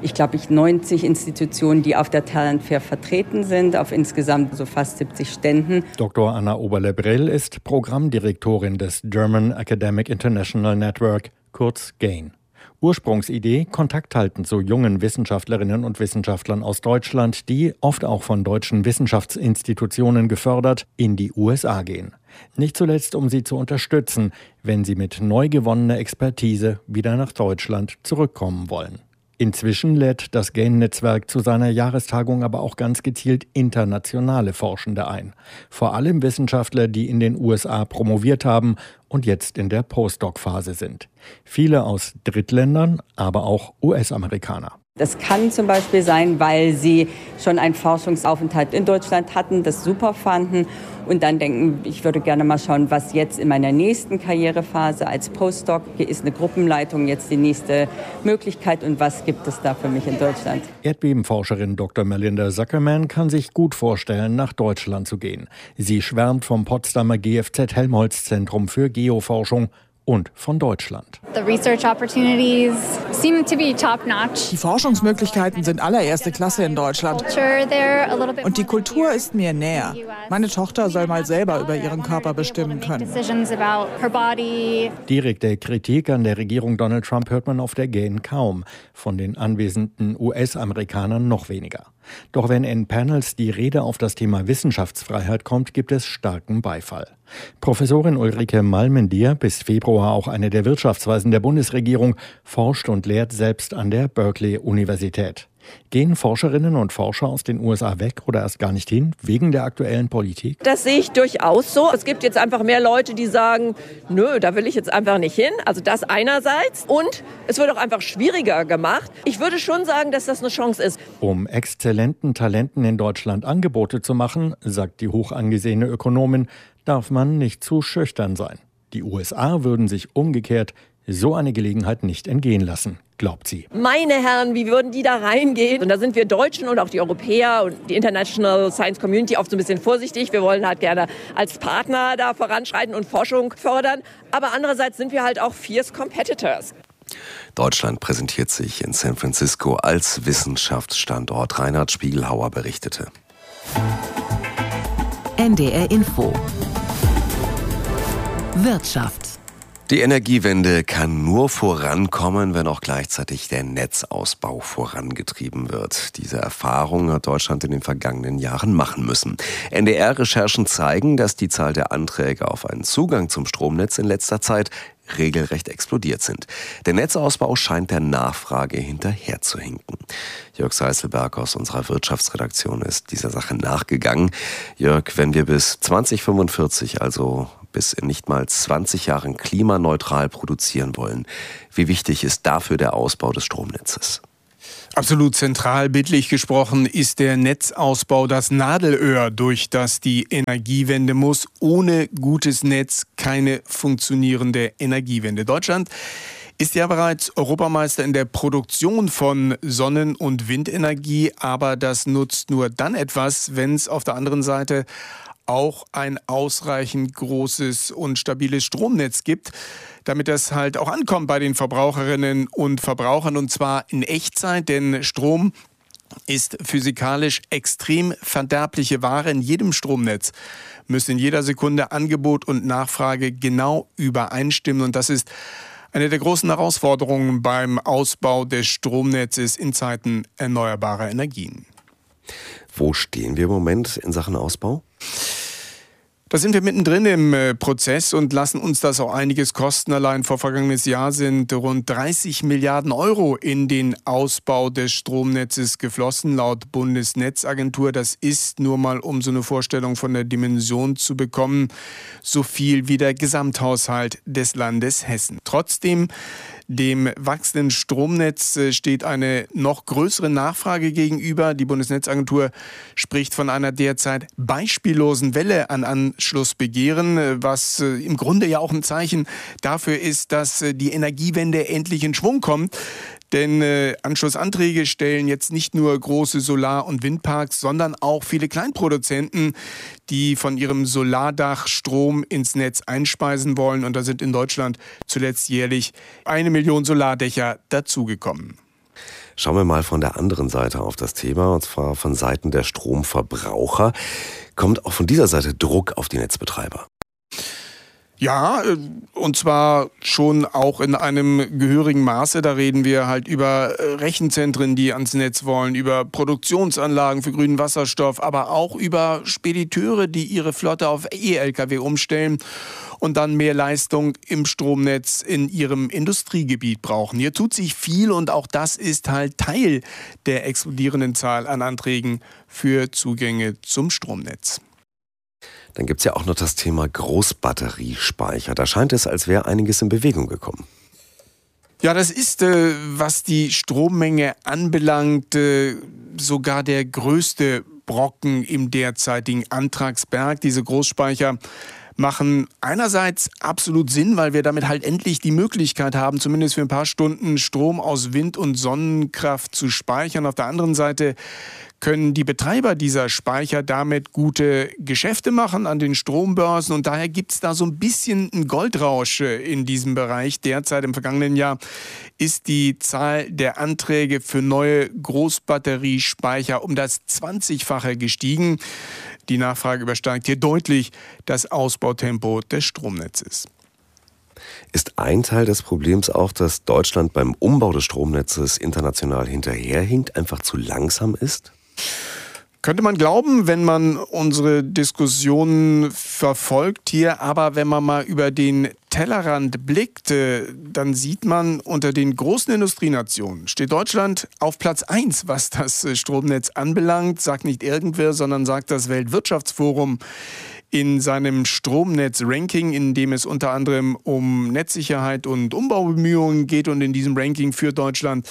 90 Institutionen, die auf der Talent Fair vertreten sind, auf insgesamt so fast 70 Ständen. Dr. Anna Oberle-Brill ist Programmdirektorin des German Academic International Network, kurz GAIN. Ursprungsidee: Kontakt halten zu jungen Wissenschaftlerinnen und Wissenschaftlern aus Deutschland, die, oft auch von deutschen Wissenschaftsinstitutionen gefördert, in die USA gehen. Nicht zuletzt, um sie zu unterstützen, wenn sie mit neu gewonnener Expertise wieder nach Deutschland zurückkommen wollen. Inzwischen lädt das GAIN-Netzwerk zu seiner Jahrestagung aber auch ganz gezielt internationale Forschende ein. Vor allem Wissenschaftler, die in den USA promoviert haben und jetzt in der Postdoc-Phase sind. Viele aus Drittländern, aber auch US-Amerikaner. Das kann zum Beispiel sein, weil sie schon einen Forschungsaufenthalt in Deutschland hatten, das super fanden und dann denken, ich würde gerne mal schauen, was jetzt in meiner nächsten Karrierephase als Postdoc, hier ist eine Gruppenleitung jetzt die nächste Möglichkeit und was gibt es da für mich in Deutschland. Erdbebenforscherin Dr. Melinda Zuckerman kann sich gut vorstellen, nach Deutschland zu gehen. Sie schwärmt vom Potsdamer GFZ-Helmholtz-Zentrum für Geoforschung und von Deutschland. Die Forschungsmöglichkeiten sind allererste Klasse in Deutschland. Und die Kultur ist mir näher. Meine Tochter soll mal selber über ihren Körper bestimmen können. Direkte Kritik an der Regierung Donald Trump hört man auf der GAIN kaum. Von den anwesenden US-Amerikanern noch weniger. Doch wenn in Panels die Rede auf das Thema Wissenschaftsfreiheit kommt, gibt es starken Beifall. Professorin Ulrike Malmendier, bis Februar auch eine der Wirtschaftsweisen der Bundesregierung, forscht und lehrt selbst an der Berkeley-Universität. Gehen Forscherinnen und Forscher aus den USA weg oder erst gar nicht hin, wegen der aktuellen Politik? Das sehe ich durchaus so. Es gibt jetzt einfach mehr Leute, die sagen, nö, da will ich jetzt einfach nicht hin. Also das einerseits. Und es wird auch einfach schwieriger gemacht. Ich würde schon sagen, dass das eine Chance ist. Um exzellenten Talenten in Deutschland Angebote zu machen, sagt die hoch angesehene Ökonomin, darf man nicht zu schüchtern sein. Die USA würden sich umgekehrt so eine Gelegenheit nicht entgehen lassen, glaubt sie. Meine Herren, wie würden die da reingehen? Und da sind wir Deutschen und auch die Europäer und die International Science Community oft so ein bisschen vorsichtig. Wir wollen halt gerne als Partner da voranschreiten und Forschung fördern. Aber andererseits sind wir halt auch fierce competitors. Deutschland präsentiert sich in San Francisco als Wissenschaftsstandort. Reinhard Spiegelhauer berichtete. NDR Info. Wirtschaft. Die Energiewende kann nur vorankommen, wenn auch gleichzeitig der Netzausbau vorangetrieben wird. Diese Erfahrung hat Deutschland in den vergangenen Jahren machen müssen. NDR-Recherchen zeigen, dass die Zahl der Anträge auf einen Zugang zum Stromnetz in letzter Zeit regelrecht explodiert sind. Der Netzausbau scheint der Nachfrage hinterherzuhinken. Jörg Seiselberg aus unserer Wirtschaftsredaktion ist dieser Sache nachgegangen. Jörg, wenn wir bis 2045, also bis in nicht mal 20 Jahren klimaneutral produzieren wollen, wie wichtig ist dafür der Ausbau des Stromnetzes? Absolut zentral, bildlich gesprochen, ist der Netzausbau das Nadelöhr, durch das die Energiewende muss. Ohne gutes Netz keine funktionierende Energiewende. Deutschland ist ja bereits Europameister in der Produktion von Sonnen- und Windenergie, aber das nutzt nur dann etwas, wenn es auf der anderen Seite auch ein ausreichend großes und stabiles Stromnetz gibt, damit das halt auch ankommt bei den Verbraucherinnen und Verbrauchern, und zwar in Echtzeit, denn Strom ist physikalisch extrem verderbliche Ware. In jedem Stromnetz müssen in jeder Sekunde Angebot und Nachfrage genau übereinstimmen, und das ist eine der großen Herausforderungen beim Ausbau des Stromnetzes in Zeiten erneuerbarer Energien. Wo stehen wir im Moment in Sachen Ausbau? Da sind wir mittendrin im Prozess und lassen uns das auch einiges kosten. Allein vor vergangenes Jahr sind rund 30 Milliarden Euro in den Ausbau des Stromnetzes geflossen, laut Bundesnetzagentur. Das ist, nur mal um so eine Vorstellung von der Dimension zu bekommen, so viel wie der Gesamthaushalt des Landes Hessen. Trotzdem, dem wachsenden Stromnetz steht eine noch größere Nachfrage gegenüber. Die Bundesnetzagentur spricht von einer derzeit beispiellosen Welle an Anschlussbegehren, was im Grunde ja auch ein Zeichen dafür ist, dass die Energiewende endlich in Schwung kommt. Denn Anschlussanträge stellen jetzt nicht nur große Solar- und Windparks, sondern auch viele Kleinproduzenten, die von ihrem Solardach Strom ins Netz einspeisen wollen. Und da sind in Deutschland zuletzt jährlich 1 Million Solardächer dazugekommen. Schauen wir mal von der anderen Seite auf das Thema, und zwar von Seiten der Stromverbraucher. Kommt auch von dieser Seite Druck auf die Netzbetreiber? Ja, und zwar schon auch in einem gehörigen Maße. Da reden wir halt über Rechenzentren, die ans Netz wollen, über Produktionsanlagen für grünen Wasserstoff, aber auch über Spediteure, die ihre Flotte auf E-Lkw umstellen und dann mehr Leistung im Stromnetz in ihrem Industriegebiet brauchen. Hier tut sich viel, und auch das ist halt Teil der explodierenden Zahl an Anträgen für Zugänge zum Stromnetz. Dann gibt es ja auch noch das Thema Großbatteriespeicher. Da scheint es, als wäre einiges in Bewegung gekommen. Ja, das ist, was die Strommenge anbelangt, sogar der größte Brocken im derzeitigen Antragsberg. Diese Großspeicher machen einerseits absolut Sinn, weil wir damit halt endlich die Möglichkeit haben, zumindest für ein paar Stunden Strom aus Wind- und Sonnenkraft zu speichern. Auf der anderen Seite können die Betreiber dieser Speicher damit gute Geschäfte machen an den Strombörsen. Und daher gibt es da so ein bisschen einen Goldrausch in diesem Bereich. Derzeit im vergangenen Jahr ist die Zahl der Anträge für neue Großbatteriespeicher um das 20-fache gestiegen. Die Nachfrage übersteigt hier deutlich das Ausbautempo des Stromnetzes. Ist ein Teil des Problems auch, dass Deutschland beim Umbau des Stromnetzes international hinterherhinkt, einfach zu langsam ist? Könnte man glauben, wenn man unsere Diskussionen verfolgt hier. Aber wenn man mal über den Tellerrand blickt, dann sieht man, unter den großen Industrienationen steht Deutschland auf Platz 1, was das Stromnetz anbelangt. Sagt nicht irgendwer, sondern sagt das Weltwirtschaftsforum in seinem Stromnetz-Ranking, in dem es unter anderem um Netzsicherheit und Umbaubemühungen geht. Und in diesem Ranking führt Deutschland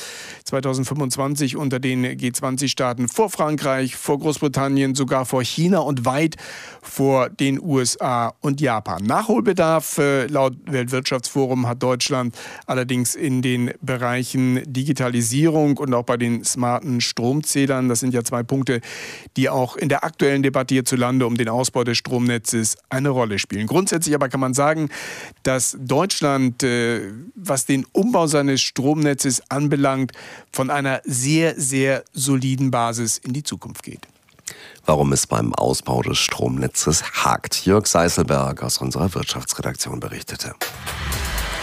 2025 unter den G20-Staaten vor Frankreich, vor Großbritannien, sogar vor China und weit vor den USA und Japan. Nachholbedarf laut Weltwirtschaftsforum hat Deutschland allerdings in den Bereichen Digitalisierung und auch bei den smarten Stromzählern. Das sind ja 2 Punkte, die auch in der aktuellen Debatte hierzulande um den Ausbau des Stromnetzes eine Rolle spielen. Grundsätzlich aber kann man sagen, dass Deutschland, was den Umbau seines Stromnetzes anbelangt, von einer sehr, sehr soliden Basis in die Zukunft geht. Warum es beim Ausbau des Stromnetzes hakt. Jörg Seiselberg aus unserer Wirtschaftsredaktion berichtete.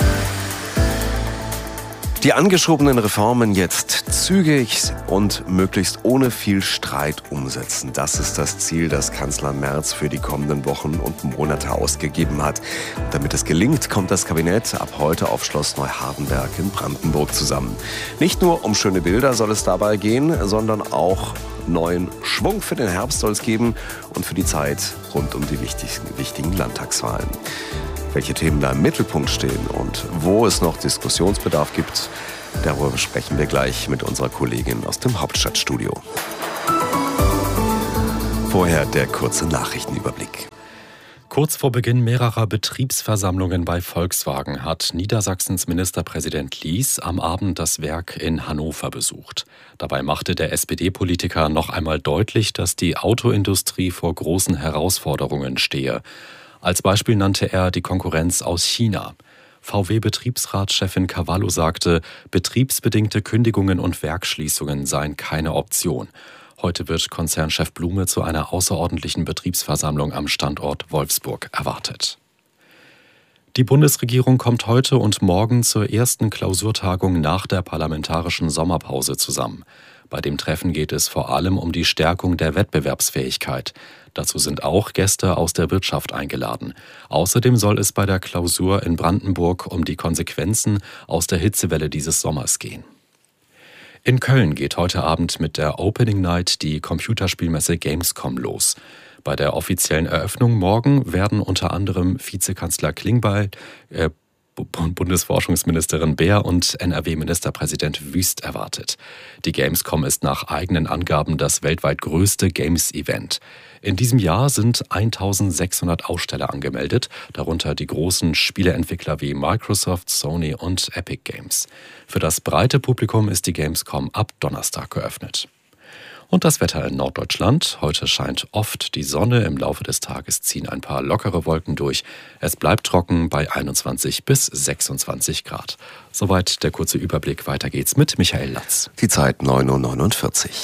Die angeschobenen Reformen jetzt zügig und möglichst ohne viel Streit umsetzen. Das ist das Ziel, das Kanzler Merz für die kommenden Wochen und Monate ausgegeben hat. Damit es gelingt, kommt das Kabinett ab heute auf Schloss Neuhardenberg in Brandenburg zusammen. Nicht nur um schöne Bilder soll es dabei gehen, sondern auch neuen Schwung für den Herbst soll es geben und für die Zeit rund um die wichtigen Landtagswahlen. Welche Themen da im Mittelpunkt stehen und wo es noch Diskussionsbedarf gibt, darüber sprechen wir gleich mit unserer Kollegin aus dem Hauptstadtstudio. Vorher der kurze Nachrichtenüberblick. Kurz vor Beginn mehrerer Betriebsversammlungen bei Volkswagen hat Niedersachsens Ministerpräsident Lies am Abend das Werk in Hannover besucht. Dabei machte der SPD-Politiker noch einmal deutlich, dass die Autoindustrie vor großen Herausforderungen stehe. Als Beispiel nannte er die Konkurrenz aus China. VW-Betriebsratschefin Cavallo sagte, betriebsbedingte Kündigungen und Werksschließungen seien keine Option. Heute wird Konzernchef Blume zu einer außerordentlichen Betriebsversammlung am Standort Wolfsburg erwartet. Die Bundesregierung kommt heute und morgen zur ersten Klausurtagung nach der parlamentarischen Sommerpause zusammen. Bei dem Treffen geht es vor allem um die Stärkung der Wettbewerbsfähigkeit. Dazu sind auch Gäste aus der Wirtschaft eingeladen. Außerdem soll es bei der Klausur in Brandenburg um die Konsequenzen aus der Hitzewelle dieses Sommers gehen. In Köln geht heute Abend mit der Opening Night die Computerspielmesse Gamescom los. Bei der offiziellen Eröffnung morgen werden unter anderem Vizekanzler Klingbeil, Bundesforschungsministerin Beer und NRW-Ministerpräsident Wüst erwartet. Die Gamescom ist nach eigenen Angaben das weltweit größte Games-Event. In diesem Jahr sind 1600 Aussteller angemeldet, darunter die großen Spieleentwickler wie Microsoft, Sony und Epic Games. Für das breite Publikum ist die Gamescom ab Donnerstag geöffnet. Und das Wetter in Norddeutschland. Heute scheint oft die Sonne. Im Laufe des Tages ziehen ein paar lockere Wolken durch. Es bleibt trocken bei 21 bis 26 Grad. Soweit der kurze Überblick. Weiter geht's mit Michael Latz. Die Zeit 9:49 Uhr.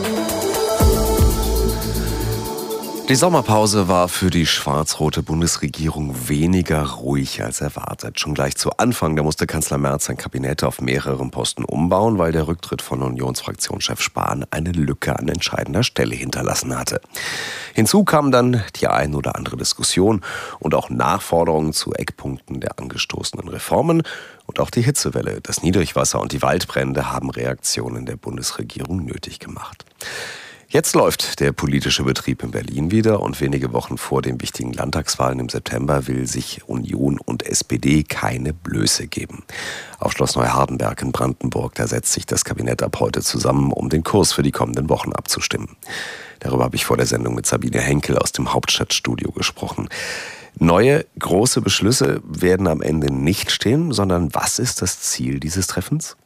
Die Sommerpause war für die schwarz-rote Bundesregierung weniger ruhig als erwartet. Schon gleich zu Anfang, da musste Kanzler Merz sein Kabinett auf mehreren Posten umbauen, weil der Rücktritt von Unionsfraktionschef Spahn eine Lücke an entscheidender Stelle hinterlassen hatte. Hinzu kam dann die ein oder andere Diskussion und auch Nachforderungen zu Eckpunkten der angestoßenen Reformen. Und auch die Hitzewelle, das Niedrigwasser und die Waldbrände haben Reaktionen der Bundesregierung nötig gemacht. Jetzt läuft der politische Betrieb in Berlin wieder und wenige Wochen vor den wichtigen Landtagswahlen im September will sich Union und SPD keine Blöße geben. Auf Schloss Neuhardenberg in Brandenburg, da setzt sich das Kabinett ab heute zusammen, um den Kurs für die kommenden Wochen abzustimmen. Darüber habe ich vor der Sendung mit Sabine Henkel aus dem Hauptstadtstudio gesprochen. Neue, große Beschlüsse werden am Ende nicht stehen, sondern was ist das Ziel dieses Treffens?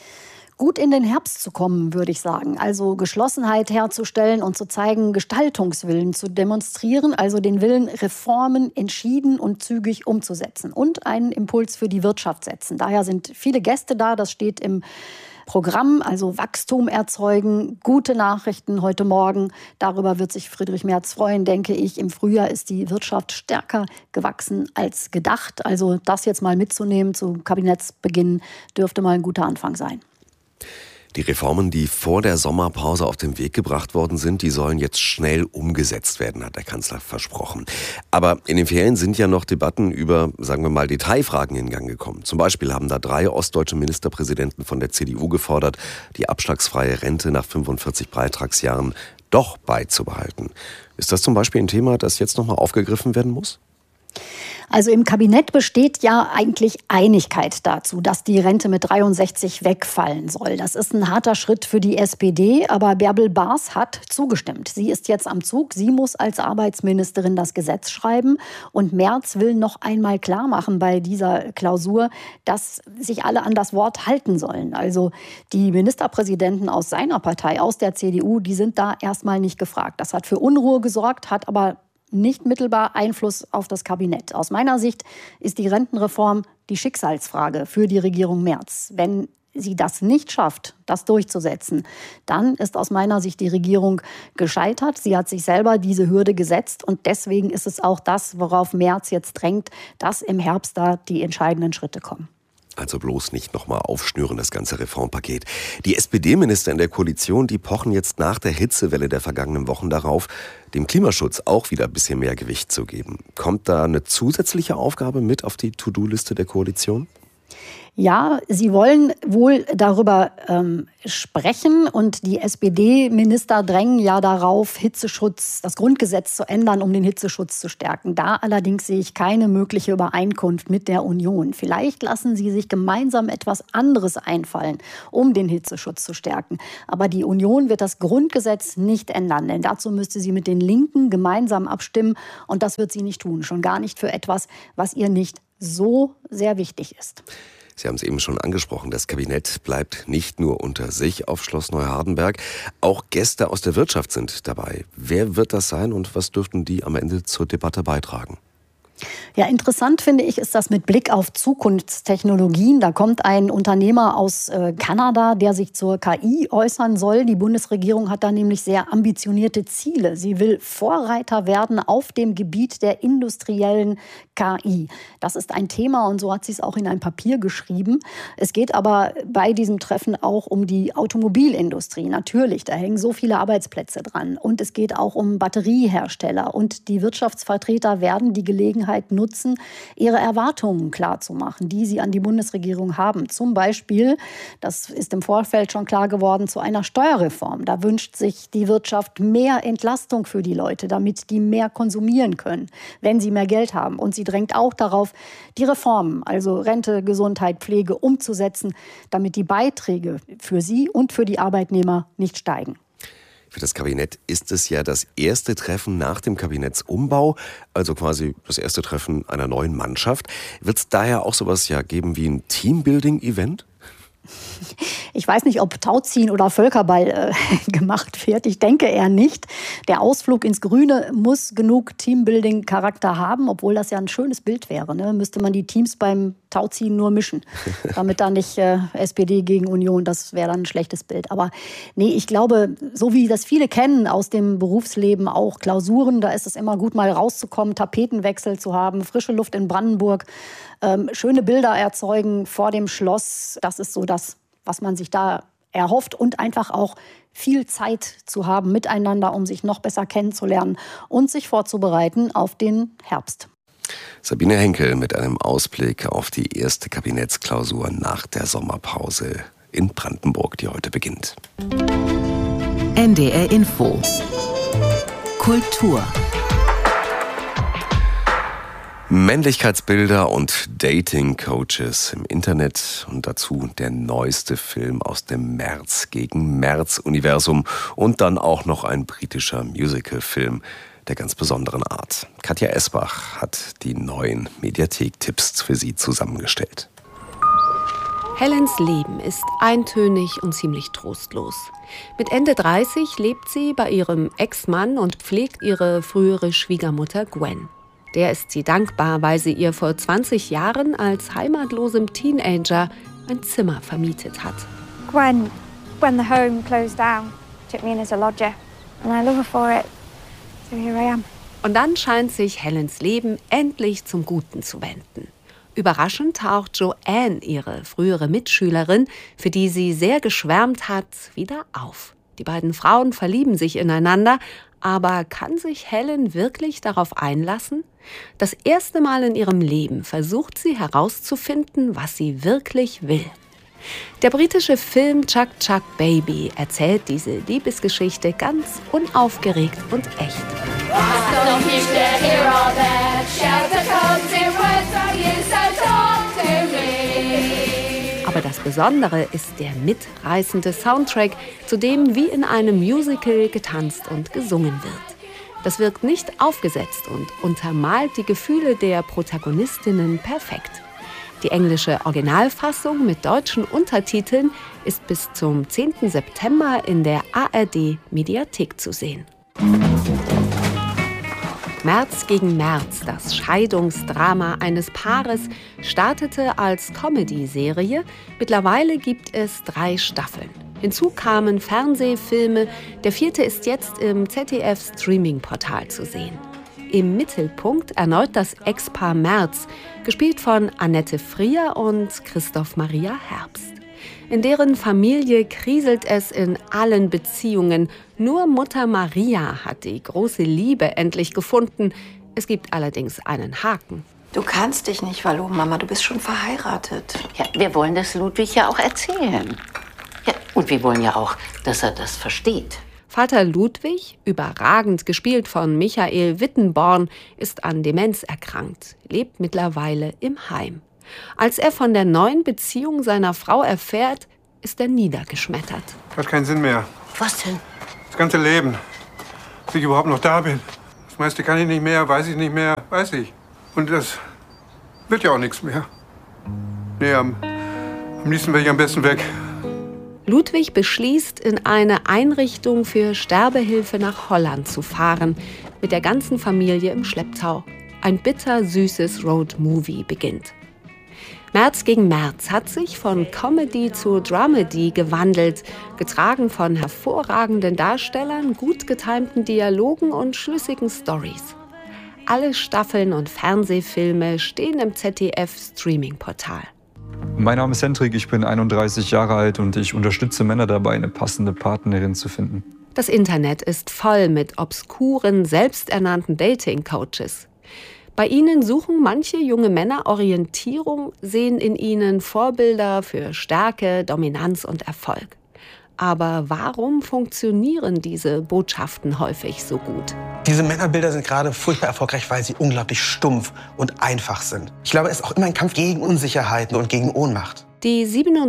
Gut in den Herbst zu kommen, würde ich sagen. Also Geschlossenheit herzustellen und zu zeigen, Gestaltungswillen zu demonstrieren, also den Willen, Reformen entschieden und zügig umzusetzen und einen Impuls für die Wirtschaft setzen. Daher sind viele Gäste da, das steht im Programm, also Wachstum erzeugen, gute Nachrichten heute Morgen. Darüber wird sich Friedrich Merz freuen, denke ich. Im Frühjahr ist die Wirtschaft stärker gewachsen als gedacht. Also das jetzt mal mitzunehmen zum Kabinettsbeginn dürfte mal ein guter Anfang sein. Die Reformen, die vor der Sommerpause auf den Weg gebracht worden sind, die sollen jetzt schnell umgesetzt werden, hat der Kanzler versprochen. Aber in den Ferien sind ja noch Debatten über, sagen wir mal, Detailfragen in Gang gekommen. Zum Beispiel haben da 3 ostdeutsche Ministerpräsidenten von der CDU gefordert, die abschlagsfreie Rente nach 45 Beitragsjahren doch beizubehalten. Ist das zum Beispiel ein Thema, das jetzt nochmal aufgegriffen werden muss? Also im Kabinett besteht ja eigentlich Einigkeit dazu, dass die Rente mit 63 wegfallen soll. Das ist ein harter Schritt für die SPD, aber Bärbel Baas hat zugestimmt. Sie ist jetzt am Zug, sie muss als Arbeitsministerin das Gesetz schreiben. Und Merz will noch einmal klar machen bei dieser Klausur, dass sich alle an das Wort halten sollen. Also die Ministerpräsidenten aus seiner Partei, aus der CDU, die sind da erstmal nicht gefragt. Das hat für Unruhe gesorgt, hat aber nicht mittelbar Einfluss auf das Kabinett. Aus meiner Sicht ist die Rentenreform die Schicksalsfrage für die Regierung Merz. Wenn sie das nicht schafft, das durchzusetzen, dann ist aus meiner Sicht die Regierung gescheitert. Sie hat sich selber diese Hürde gesetzt und deswegen ist es auch das, worauf Merz jetzt drängt, dass im Herbst da die entscheidenden Schritte kommen. Also bloß nicht nochmal aufschnüren, das ganze Reformpaket. Die SPD-Minister in der Koalition, die pochen jetzt nach der Hitzewelle der vergangenen Wochen darauf, dem Klimaschutz auch wieder ein bisschen mehr Gewicht zu geben. Kommt da eine zusätzliche Aufgabe mit auf die To-Do-Liste der Koalition? Ja, sie wollen wohl darüber sprechen und die SPD-Minister drängen ja darauf, Hitzeschutz, das Grundgesetz zu ändern, um den Hitzeschutz zu stärken. Da allerdings sehe ich keine mögliche Übereinkunft mit der Union. Vielleicht lassen sie sich gemeinsam etwas anderes einfallen, um den Hitzeschutz zu stärken. Aber die Union wird das Grundgesetz nicht ändern, denn dazu müsste sie mit den Linken gemeinsam abstimmen und das wird sie nicht tun, schon gar nicht für etwas, was ihr nicht so sehr wichtig ist. Sie haben es eben schon angesprochen, das Kabinett bleibt nicht nur unter sich auf Schloss Neuhardenberg. Auch Gäste aus der Wirtschaft sind dabei. Wer wird das sein und was dürften die am Ende zur Debatte beitragen? Ja, interessant finde ich, ist das mit Blick auf Zukunftstechnologien. Da kommt ein Unternehmer aus Kanada, der sich zur KI äußern soll. Die Bundesregierung hat da nämlich sehr ambitionierte Ziele. Sie will Vorreiter werden auf dem Gebiet der industriellen KI. Das ist ein Thema und so hat sie es auch in ein Papier geschrieben. Es geht aber bei diesem Treffen auch um die Automobilindustrie. Natürlich, da hängen so viele Arbeitsplätze dran. Und es geht auch um Batteriehersteller. Und die Wirtschaftsvertreter werden die Gelegenheit nutzen, ihre Erwartungen klarzumachen, die sie an die Bundesregierung haben. Zum Beispiel, das ist im Vorfeld schon klar geworden, zu einer Steuerreform. Da wünscht sich die Wirtschaft mehr Entlastung für die Leute, damit die mehr konsumieren können, wenn sie mehr Geld haben. Und sie drängt auch darauf, die Reformen, also Rente, Gesundheit, Pflege, umzusetzen, damit die Beiträge für sie und für die Arbeitnehmer nicht steigen. Für das Kabinett ist es ja das erste Treffen nach dem Kabinettsumbau, also quasi das erste Treffen einer neuen Mannschaft. Wird es daher auch sowas ja geben wie ein Teambuilding-Event? Ich weiß nicht, ob Tauziehen oder Völkerball gemacht wird. Ich denke eher nicht. Der Ausflug ins Grüne muss genug Teambuilding-Charakter haben, obwohl das ja ein schönes Bild wäre. Ne? Müsste man die Teams beim Tauziehen nur mischen, damit da nicht SPD gegen Union, das wäre dann ein schlechtes Bild. Aber nee, ich glaube, so wie das viele kennen aus dem Berufsleben, auch Klausuren, da ist es immer gut, mal rauszukommen, Tapetenwechsel zu haben, frische Luft in Brandenburg, schöne Bilder erzeugen vor dem Schloss. Das ist so das, was man sich da erhofft und einfach auch viel Zeit zu haben miteinander, um sich noch besser kennenzulernen und sich vorzubereiten auf den Herbst. Sabine Henkel mit einem Ausblick auf die erste Kabinettsklausur nach der Sommerpause in Brandenburg, die heute beginnt. NDR Info. Kultur. Männlichkeitsbilder und Dating-Coaches im Internet und dazu der neueste Film aus dem März gegen März-Universum und dann auch noch ein britischer Musical-Film der ganz besonderen Art. Katja Esbach hat die neuen Mediathek-Tipps für Sie zusammengestellt. Helens Leben ist eintönig und ziemlich trostlos. Mit Ende 30 lebt sie bei ihrem Ex-Mann und pflegt ihre frühere Schwiegermutter Gwen. Der ist sie dankbar, weil sie ihr vor 20 Jahren als heimatlosem Teenager ein Zimmer vermietet hat. Gwen, when the home closed down, took me in as a lodger. And I love her for it. So here I am. Und dann scheint sich Helens Leben endlich zum Guten zu wenden. Überraschend taucht Joanne, ihre frühere Mitschülerin, für die sie sehr geschwärmt hat, wieder auf. Die beiden Frauen verlieben sich ineinander, aber kann sich Helen wirklich darauf einlassen? Das erste Mal in ihrem Leben versucht sie herauszufinden, was sie wirklich will. Der britische Film Chuck Chuck Baby erzählt diese Liebesgeschichte ganz unaufgeregt und echt. Aber das Besondere ist der mitreißende Soundtrack, zu dem wie in einem Musical getanzt und gesungen wird. Das wirkt nicht aufgesetzt und untermalt die Gefühle der Protagonistinnen perfekt. Die englische Originalfassung mit deutschen Untertiteln ist bis zum 10. September in der ARD-Mediathek zu sehen. März gegen März, das Scheidungsdrama eines Paares, startete als Comedy-Serie. Mittlerweile gibt es 3 Staffeln. Hinzu kamen Fernsehfilme. Der 4. ist jetzt im ZDF-Streaming-Portal zu sehen. Im Mittelpunkt erneut das Ex-Paar Merz, gespielt von Annette Frier und Christoph Maria Herbst. In deren Familie kriselt es in allen Beziehungen. Nur Mutter Maria hat die große Liebe endlich gefunden. Es gibt allerdings einen Haken. Du kannst dich nicht verloben, Mama, du bist schon verheiratet. Ja, wir wollen das Ludwig ja auch erzählen. Ja, und wir wollen ja auch, dass er das versteht. Vater Ludwig, überragend gespielt von Michael Wittenborn, ist an Demenz erkrankt, lebt mittlerweile im Heim. Als er von der neuen Beziehung seiner Frau erfährt, ist er niedergeschmettert. Hat keinen Sinn mehr. Was denn? Das ganze Leben. Dass ich überhaupt noch da bin. Das meiste kann ich nicht mehr, weiß ich nicht mehr, weiß ich. Und das wird ja auch nichts mehr. Nee, am liebsten wäre ich am besten weg. Ludwig beschließt, in eine Einrichtung für Sterbehilfe nach Holland zu fahren, mit der ganzen Familie im Schlepptau. Ein bittersüßes Roadmovie beginnt. Merz gegen Merz hat sich von Comedy zu Dramedy gewandelt, getragen von hervorragenden Darstellern, gut getimten Dialogen und schlüssigen Storys. Alle Staffeln und Fernsehfilme stehen im ZDF-Streaming-Portal. Mein Name ist Hendrik, ich bin 31 Jahre alt und ich unterstütze Männer dabei, eine passende Partnerin zu finden. Das Internet ist voll mit obskuren, selbsternannten Dating-Coaches. Bei ihnen suchen manche junge Männer Orientierung, sehen in ihnen Vorbilder für Stärke, Dominanz und Erfolg. Aber warum funktionieren diese Botschaften häufig so gut? Diese Männerbilder sind gerade furchtbar erfolgreich, weil sie unglaublich stumpf und einfach sind. Ich glaube, es ist auch immer ein Kampf gegen Unsicherheiten und gegen Ohnmacht. Die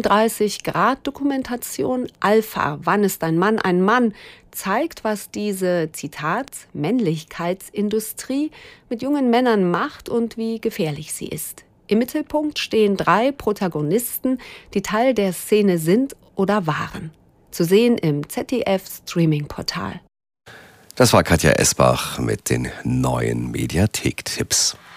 37-Grad-Dokumentation Alpha, wann ist ein Mann, zeigt, was diese, Zitat, Männlichkeitsindustrie mit jungen Männern macht und wie gefährlich sie ist. Im Mittelpunkt stehen 3 Protagonisten, die Teil der Szene sind oder waren. Zu sehen im ZDF-Streaming-Portal. Das war Katja Esbach mit den neuen Mediathek-Tipps.